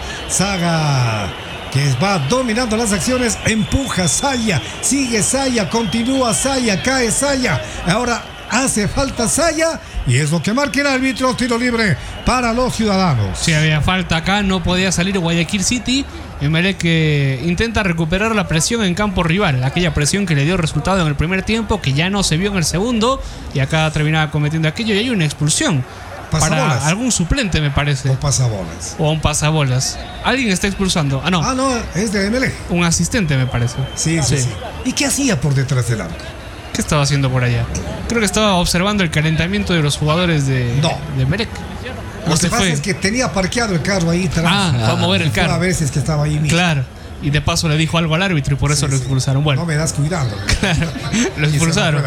que va dominando las acciones, empuja Saya, sigue Saya, continúa Saya, cae Saya, ahora hace falta Saya y es lo que marca el árbitro. Tiro libre para los ciudadanos. Si había falta acá, no podía salir Guayaquil City. Emelec que intenta recuperar la presión en campo rival, aquella presión que le dio resultado en el primer tiempo, que ya no se vio en el segundo, y acá terminaba cometiendo aquello, y hay una expulsión para algún suplente, me parece, o pasabolas, o un pasabolas. Alguien está expulsando. No, es de Emelec, un asistente, me parece. Sí. ¿Y qué hacía por detrás del arco? ¿Qué estaba haciendo por allá? Creo que estaba observando el calentamiento de los jugadores de Emelec. Lo que pasa es que tenía parqueado el carro ahí atrás. Fue a mover el carro. A veces que estaba ahí mismo. Claro. Y de paso le dijo algo al árbitro y por eso lo expulsaron. Bueno, no me das cuidado. Claro, lo expulsaron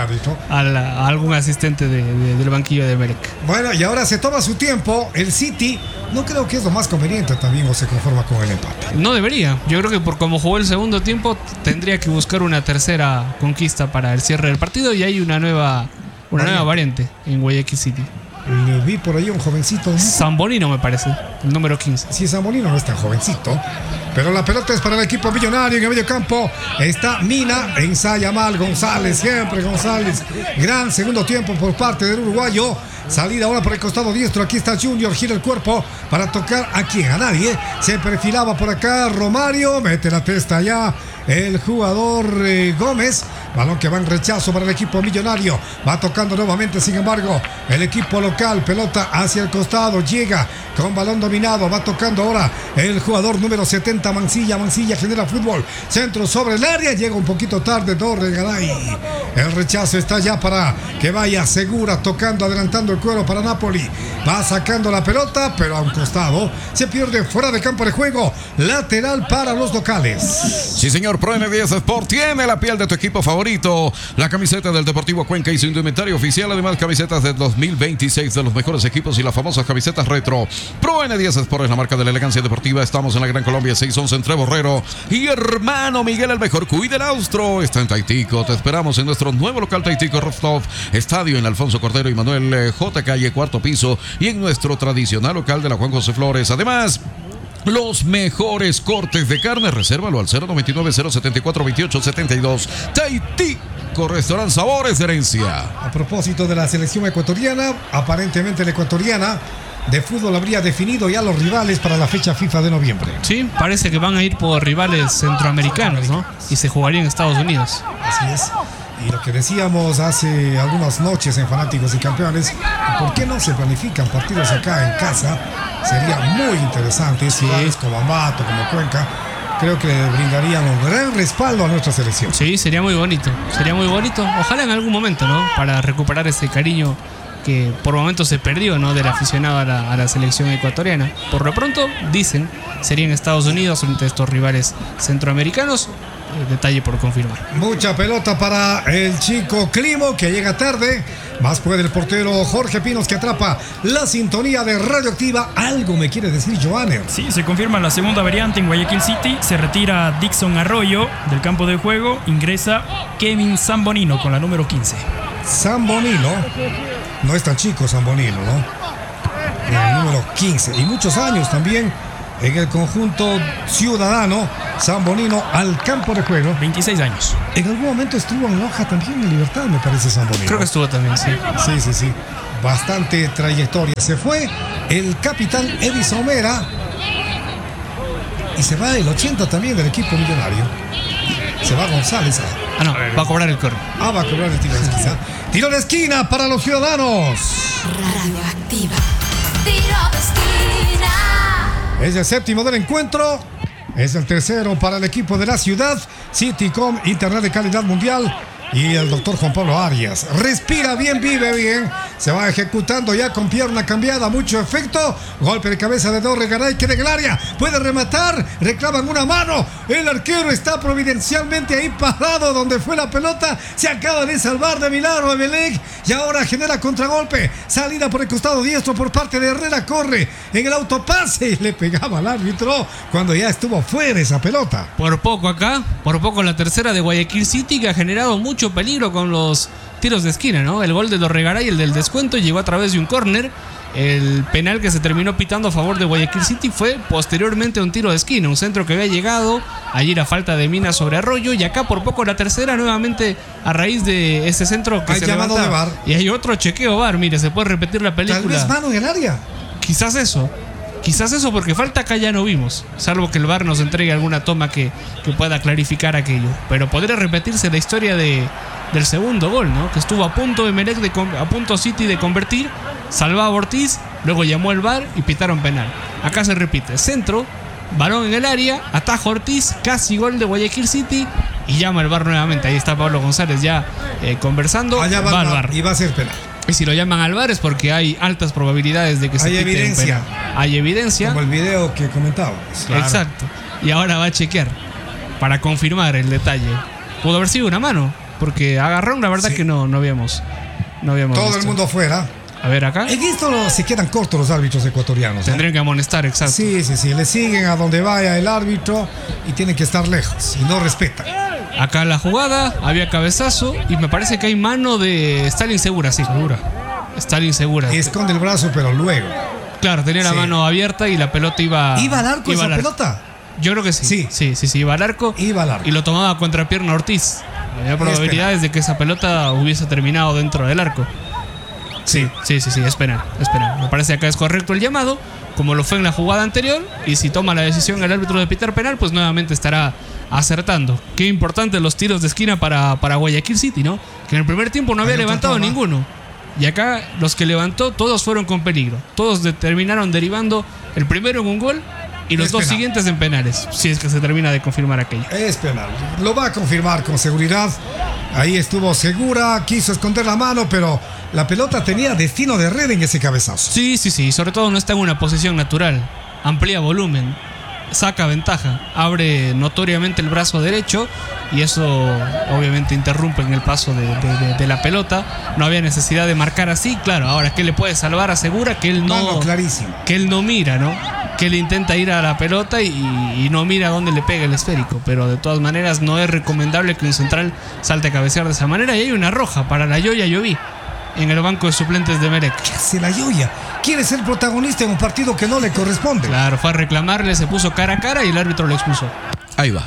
a algún asistente del banquillo de Emelec. Bueno, y ahora se toma su tiempo. El City no creo que es lo más conveniente también, o se conforma con el empate. No debería. Yo creo que por como jugó el segundo tiempo tendría que buscar una tercera conquista para el cierre del partido, y hay una nueva variante en Guayaquil City. Le vi por ahí un jovencito. Zambolino, me parece, el número 15. Sí, Zambolino no es tan jovencito. Pero la pelota es para el equipo millonario. En el medio campo está Mina. Ensaya mal González, siempre González. Gran segundo tiempo por parte del uruguayo. Salida ahora por el costado diestro. Aquí está Junior, gira el cuerpo para tocar a quién, a nadie. Se perfilaba por acá Romario, mete la testa allá el jugador Gómez. Balón que va en rechazo para el equipo millonario. Va tocando nuevamente, sin embargo, el equipo local. Pelota hacia el costado. Llega con balón dominado. Va tocando ahora el jugador número 70, Mancilla. Mancilla genera fútbol. Centro sobre el área. Llega un poquito tarde Torres Garay. El rechazo está ya para que vaya Segura, tocando, adelantando el cuero para Napoli. Va sacando la pelota, pero a un costado. Se pierde fuera de campo de juego. Lateral para los locales. Sí, señor. Pro N10 Sport tiene la piel de tu equipo favorito. La camiseta del Deportivo Cuenca y su indumentario oficial. Además, camisetas de 2026 de los mejores equipos y las famosas camisetas retro. Pro N10 Sport es la marca de la elegancia deportiva. Estamos en la Gran Colombia 611 entre Borrero y Hermano Miguel el Mejor. Cuida el Austro. Está en Taitico. Te esperamos en nuestro nuevo local Taitico Rostov Estadio, en Alfonso Cordero y Manuel J. Calle, cuarto piso, y en nuestro tradicional local de la Juan José Flores. Además, los mejores cortes de carne, resérvalo al 099-074-2872. Taitico Restaurant Sabores de Herencia. A propósito de la selección ecuatoriana, aparentemente la ecuatoriana de fútbol habría definido ya los rivales para la fecha FIFA de noviembre. Sí, parece que van a ir por rivales centroamericanos, ¿no? Y se jugaría en Estados Unidos. Así es. Y lo que decíamos hace algunas noches en Fanáticos y Campeones, ¿por qué no se planifican partidos acá en casa? Sería muy interesante. Ciudades como Ambato, como Cuenca, creo que le brindarían un gran respaldo a nuestra selección. Sí, sería muy bonito. Sería muy bonito. Ojalá en algún momento, ¿no? Para recuperar ese cariño que por momentos se perdió, ¿no? Del aficionado a la selección ecuatoriana. Por lo pronto, dicen, sería en Estados Unidos frente a estos rivales centroamericanos. Detalle por confirmar. Mucha pelota para el chico Climo, que llega tarde. Más puede el portero Jorge Pinos, que atrapa la sintonía de Radioactiva. Algo me quiere decir Joanner. Sí, se confirma la segunda variante en Guayaquil City. Se retira Dixon Arroyo del campo de juego. Ingresa Kevin Zambonino con la número 15. Zambonino. No es tan chico Zambonino, ¿no? El número 15. Y muchos años también en el conjunto ciudadano. Zambonino al campo de juego. 26 años. En algún momento estuvo en Loja también en Libertad, me parece, Zambonino. Creo que estuvo también, sí. Sí. Bastante trayectoria. Se fue el capitán Edison Mera. Y se va el 80 también del equipo millonario. Se va González. Ah, no, va a cobrar el córner. Va a cobrar el tiro de esquina. Tiro de esquina para los ciudadanos. Radioactiva. Tiro de esquina. Es el séptimo del encuentro. Es el tercero para el equipo de la ciudad. Citycom, Internet de calidad mundial. Y el doctor Juan Pablo Arias. Respira bien, vive bien. Se va ejecutando ya con pierna cambiada. Mucho efecto. Golpe de cabeza de Dorre Garay, que de el área puede rematar. Reclaman una mano. El arquero está providencialmente ahí parado donde fue la pelota. Se acaba de salvar de milagro Emelec. Y ahora genera contragolpe. Salida por el costado diestro por parte de Herrera. Corre en el autopase. Y le pegaba al árbitro cuando ya estuvo fuera esa pelota. Por poco acá. Por poco la tercera de Guayaquil City, que ha generado mucho peligro con los tiros de esquina, ¿no? El gol de Dorregaray, el del descuento, llegó a través de un córner. El penal que se terminó pitando a favor de Guayaquil City fue posteriormente un tiro de esquina, un centro que había llegado, allí la falta de Mina sobre Arroyo, y acá por poco la tercera nuevamente a raíz de ese centro que hay se llamado levanta. de VAR. Y hay otro chequeo VAR, mire, se puede repetir la película. Tal vez mano en el área. Quizás eso, porque falta acá ya no vimos, salvo que el VAR nos entregue alguna toma que pueda clarificar aquello. Pero podría repetirse la historia del segundo gol, ¿no? Que estuvo a punto Emelec a punto City de convertir, salvaba Ortiz, luego llamó el VAR y pitaron penal. Acá se repite, centro, balón en el área, ataja Ortiz, casi gol de Guayaquil City y llama el VAR nuevamente. Ahí está Pablo González ya conversando. Allá va el VAR y va a ser penal. Y si lo llaman al VAR es porque hay altas probabilidades de que se hay pite evidencia. un penal. Hay evidencia. Como el video que comentábamos. Claro. Exacto. Y ahora va a chequear para confirmar el detalle. Pudo haber sido una mano, porque agarraron, la verdad, sí, que no habíamos todo visto. El mundo fuera. A ver acá. En esto se quedan cortos los árbitros ecuatorianos. Tendrían que amonestar, exacto. Sí. Le siguen a donde vaya el árbitro y tienen que estar lejos y no respetan. Acá la jugada, había cabezazo y me parece que hay mano de Stalin Segura, sí. Stalin Segura. Esconde el brazo, pero luego. Claro, tenía la mano abierta y la pelota iba al arco esa pelota. Yo creo que sí. Sí, iba al arco. Iba al arco. Y lo tomaba a contrapierna Ortiz. Había probabilidades de que esa pelota hubiese terminado dentro del arco. Sí, es penal. Me parece que acá es correcto el llamado, como lo fue en la jugada anterior. Y si toma la decisión el árbitro de pitar penal, pues nuevamente estará acertando. Qué importante los tiros de esquina para Guayaquil City, ¿no? Que en el primer tiempo no había levantado ninguno. Y acá los que levantó, todos fueron con peligro. Todos terminaron derivando el primero en un gol y los dos siguientes en penales. Si es que se termina de confirmar aquello. Es penal. Lo va a confirmar con seguridad. Ahí estuvo Segura, quiso esconder la mano, pero la pelota tenía destino de red en ese cabezazo. Sí. Sobre todo no está en una posición natural. Amplía volumen. Saca ventaja, abre notoriamente el brazo derecho y eso obviamente interrumpe en el paso de la pelota. No había necesidad de marcar así, claro. Ahora, ¿qué le puede salvar? Asegura que él no, clarísimo. Que él no mira, ¿no? Que él intenta ir a la pelota y no mira dónde le pega el esférico. Pero de todas maneras no es recomendable que un central salte a cabecear de esa manera. Y hay una roja para la Yoya Lloví en el banco de suplentes de Emelec. ¿Qué hace la Yoya? Quiere ser protagonista en un partido que no le corresponde. Claro, fue a reclamarle, se puso cara a cara y el árbitro lo expulsó. Ahí va.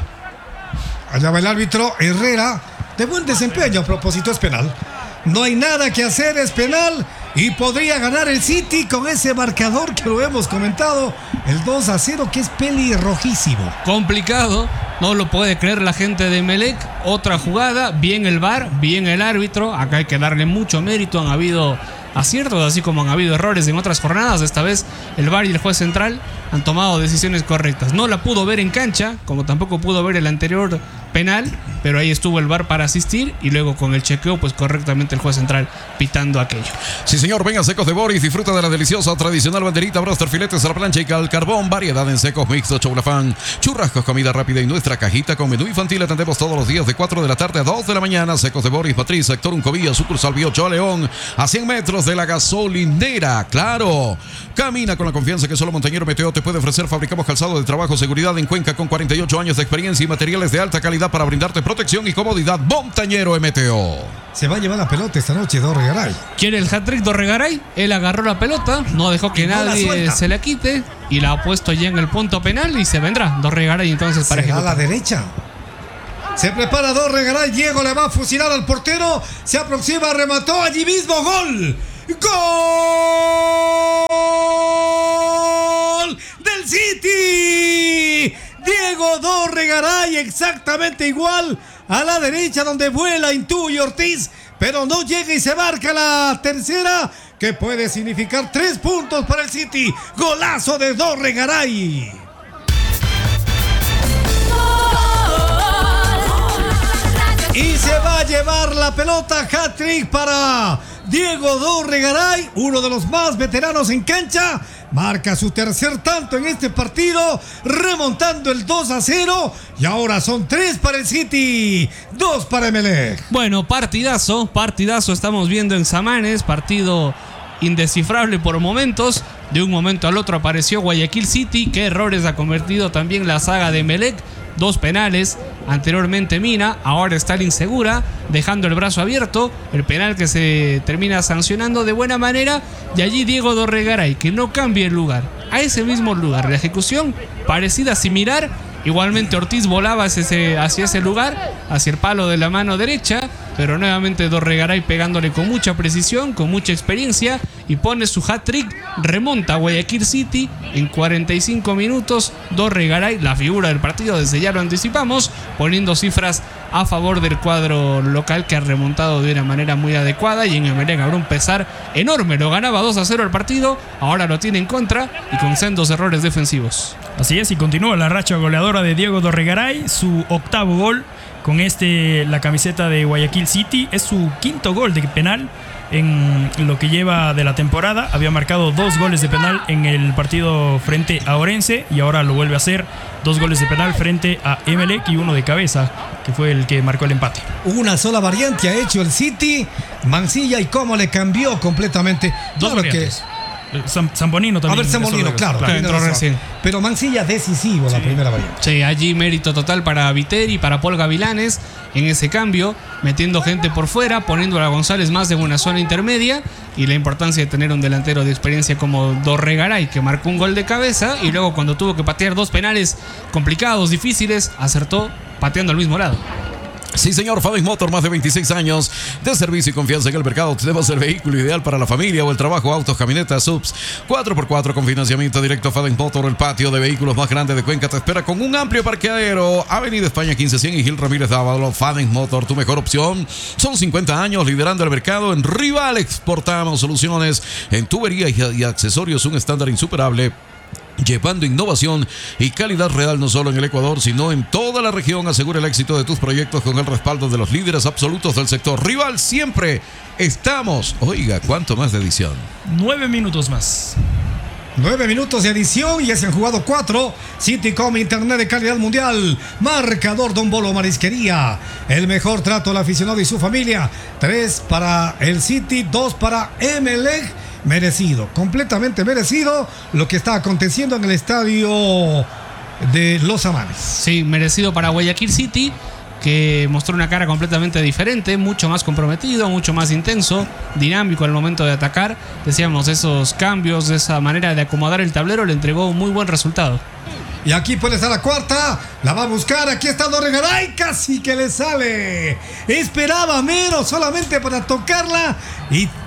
Allá va el árbitro Herrera. De buen desempeño, a propósito, es penal. No hay nada que hacer, es penal. Y podría ganar el City con ese marcador que lo hemos comentado, el 2-0, que es pelirrojísimo. Complicado, no lo puede creer la gente de Emelec. Otra jugada, bien el VAR, bien el árbitro. Acá hay que darle mucho mérito. Han habido aciertos, así como han habido errores en otras jornadas. Esta vez el VAR y el juez central han tomado decisiones correctas. No la pudo ver en cancha, como tampoco pudo ver el anterior penal, pero ahí estuvo el VAR para asistir y luego con el chequeo, pues correctamente el juez central pitando aquello. Sí, señor, venga Secos de Boris, disfruta de la deliciosa tradicional banderita, broster, filetes a la plancha y al carbón, variedad en secos, mixtos, choulafán, churrascos, comida rápida y nuestra cajita con menú infantil. Atendemos todos los días de 4 de la tarde a 2 de la mañana. Secos de Boris, Matriz, sector Uncovilla, sucursal Biocho León, a 100 metros de la gasolinera. Claro, camina con la confianza que solo Montañero Meteo te puede ofrecer. Fabricamos calzado de trabajo, seguridad en Cuenca con 48 años de experiencia y materiales de alta calidad para brindarte protección y comodidad. Montañero Meteo. Se va a llevar la pelota esta noche Dorregaray. Quiere el hat-trick Dorregaray. Él agarró la pelota, no dejó que nadie se la quite y la ha puesto ya en el punto penal y se vendrá Dorregaray entonces para ejecutar. A la derecha. Se prepara Dorregaray. Diego le va a fusilar al portero. Se aproxima, remató allí mismo. ¡Gol! ¡Gol del City! Diego Dorregaray, exactamente igual a la derecha donde vuela Intuye Ortiz, pero no llega y se marca la tercera, que puede significar 3 puntos para el City. Golazo de Dorregaray. Y se va a llevar la pelota. Hat-trick para Diego Dorregaray, uno de los más veteranos en cancha. Marca su tercer tanto en este partido, remontando el 2-0. Y ahora son 3 para el City, 2 para Emelec. Bueno, partidazo estamos viendo en Samanes. Partido indescifrable por momentos. De un momento al otro apareció Guayaquil City. Qué errores ha convertido también la saga de Emelec. 2 penales, anteriormente Mina, ahora Stalin Segura, dejando el brazo abierto, el penal que se termina sancionando de buena manera, y allí Diego Dorregaray, que no cambia el lugar, a ese mismo lugar, la ejecución parecida, similar, igualmente Ortiz volaba hacia ese lugar, hacia el palo de la mano derecha, pero nuevamente Dorregaray pegándole con mucha precisión, con mucha experiencia, y pone su hat-trick, remonta a Guayaquil City en 45 minutos. Dorregaray, la figura del partido, desde ya lo anticipamos, poniendo cifras a favor del cuadro local, que ha remontado de una manera muy adecuada, y en Emelec habrá un pesar enorme. Lo ganaba 2-0 el partido, ahora lo tiene en contra y con sendos errores defensivos. Así es, y continúa la racha goleadora de Diego Dorregaray, su 8º gol con la camiseta de Guayaquil City. Es su 5º gol de penal en lo que lleva de la temporada. Había marcado 2 goles de penal en el partido frente a Orense y ahora lo vuelve a hacer. 2 goles de penal frente a Emelec y 1 de cabeza, que fue el que marcó el empate. Una sola variante ha hecho el City. Mancilla, y cómo le cambió completamente. 2 variantes. Zamponino también. A ver, Zamponino, claro. Pero Mancilla decisivo, la primera variante. Sí, allí mérito total para Viteri, para Paul Gavilanes en ese cambio, metiendo gente por fuera, poniendo a González más en una zona intermedia, y la importancia de tener un delantero de experiencia como Dorregaray, que marcó un gol de cabeza y luego cuando tuvo que patear 2 penales complicados, difíciles, acertó pateando al mismo lado. Sí, señor, Fadens Motor, más de 26 años de servicio y confianza en el mercado. Tenemos el vehículo ideal para la familia o el trabajo, autos, camionetas, subs, 4x4 con financiamiento directo. Fadens Motor, el patio de vehículos más grande de Cuenca, te espera con un amplio parqueadero. Avenida España 1500 y Gil Ramírez Dávalo. Fadens Motor, tu mejor opción. Son 50 años liderando el mercado. En Rival exportamos soluciones en tubería y accesorios, un estándar insuperable, llevando innovación y calidad real no solo en el Ecuador, sino en toda la región. Asegura el éxito de tus proyectos con el respaldo de los líderes absolutos del sector. Rival, siempre estamos. Oiga, ¿cuánto más de edición? 9 minutos más. 9 minutos de edición y ya se han jugado 4. Citycom, internet de calidad mundial. Marcador Don Bolo Marisquería. El mejor trato al aficionado y su familia. 3 para el City, 2 para Emelec. Merecido, completamente merecido lo que está aconteciendo en el estadio de Los Amanes. Sí, merecido para Guayaquil City, que mostró una cara completamente diferente, mucho más comprometido, mucho más intenso, dinámico al momento de atacar. Decíamos, esos cambios, esa manera de acomodar el tablero le entregó un muy buen resultado. Y aquí puede estar la cuarta, la va a buscar, aquí está Dorregaray, casi que le sale. Esperaba menos solamente para tocarla y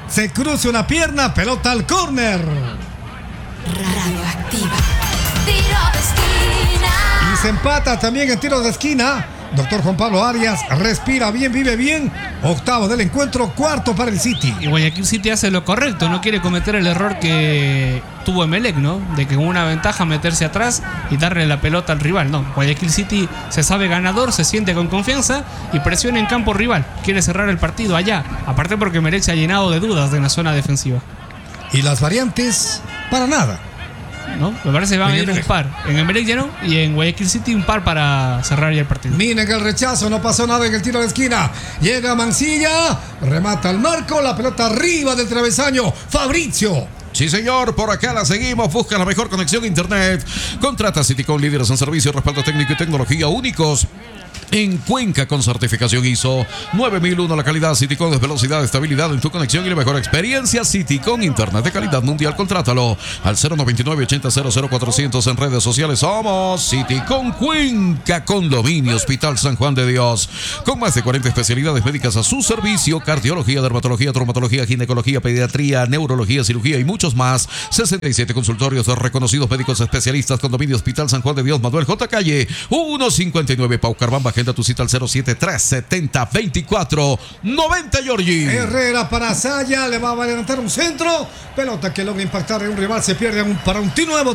se cruce una pierna, pelota al córner. Radioactiva. Tiro de esquina. Y se empata también en tiro de esquina. Doctor Juan Pablo Arias respira bien, vive bien. Octavo del encuentro, cuarto para el City. Y Guayaquil City hace lo correcto, no quiere cometer el error que tuvo Emelec, ¿no? De que con una ventaja meterse atrás y darle la pelota al rival, no. Guayaquil City se sabe ganador, se siente con confianza y presiona en campo rival. Quiere cerrar el partido allá, aparte porque Emelec se ha llenado de dudas en la zona defensiva. Y las variantes, para nada. ¿No? Me parece que va a venir un par. En Emelec ya no, y en Guayaquil City un par para cerrar ya el partido. Miren el rechazo, no pasó nada en el tiro de esquina. Llega Mancilla, remata al marco, la pelota arriba del travesaño. Fabricio. Sí, señor, por acá la seguimos. Busca la mejor conexión a internet. Contrata Citycom, líderes en servicio, respaldo técnico y tecnología únicos en Cuenca con certificación ISO 9001. La calidad Citycom es velocidad, estabilidad en tu conexión y la mejor experiencia. Citycom, internet de calidad mundial. Contrátalo al 099-80-00400 en redes sociales. Somos Citycom Cuenca, Condominio Hospital San Juan de Dios, con más de 40 especialidades médicas a su servicio: cardiología, dermatología, traumatología, ginecología, pediatría, neurología, cirugía y muchos más. 67 consultorios de reconocidos médicos especialistas. Condominio Hospital San Juan de Dios, Manuel J. Calle 159, Paucarvamba. Agenda tu cita al 073-70-24-90, Giorgi. Herrera para Saya, le va a adelantar un centro. Pelota que logra impactar en un rival, se pierde para un tiro nuevo.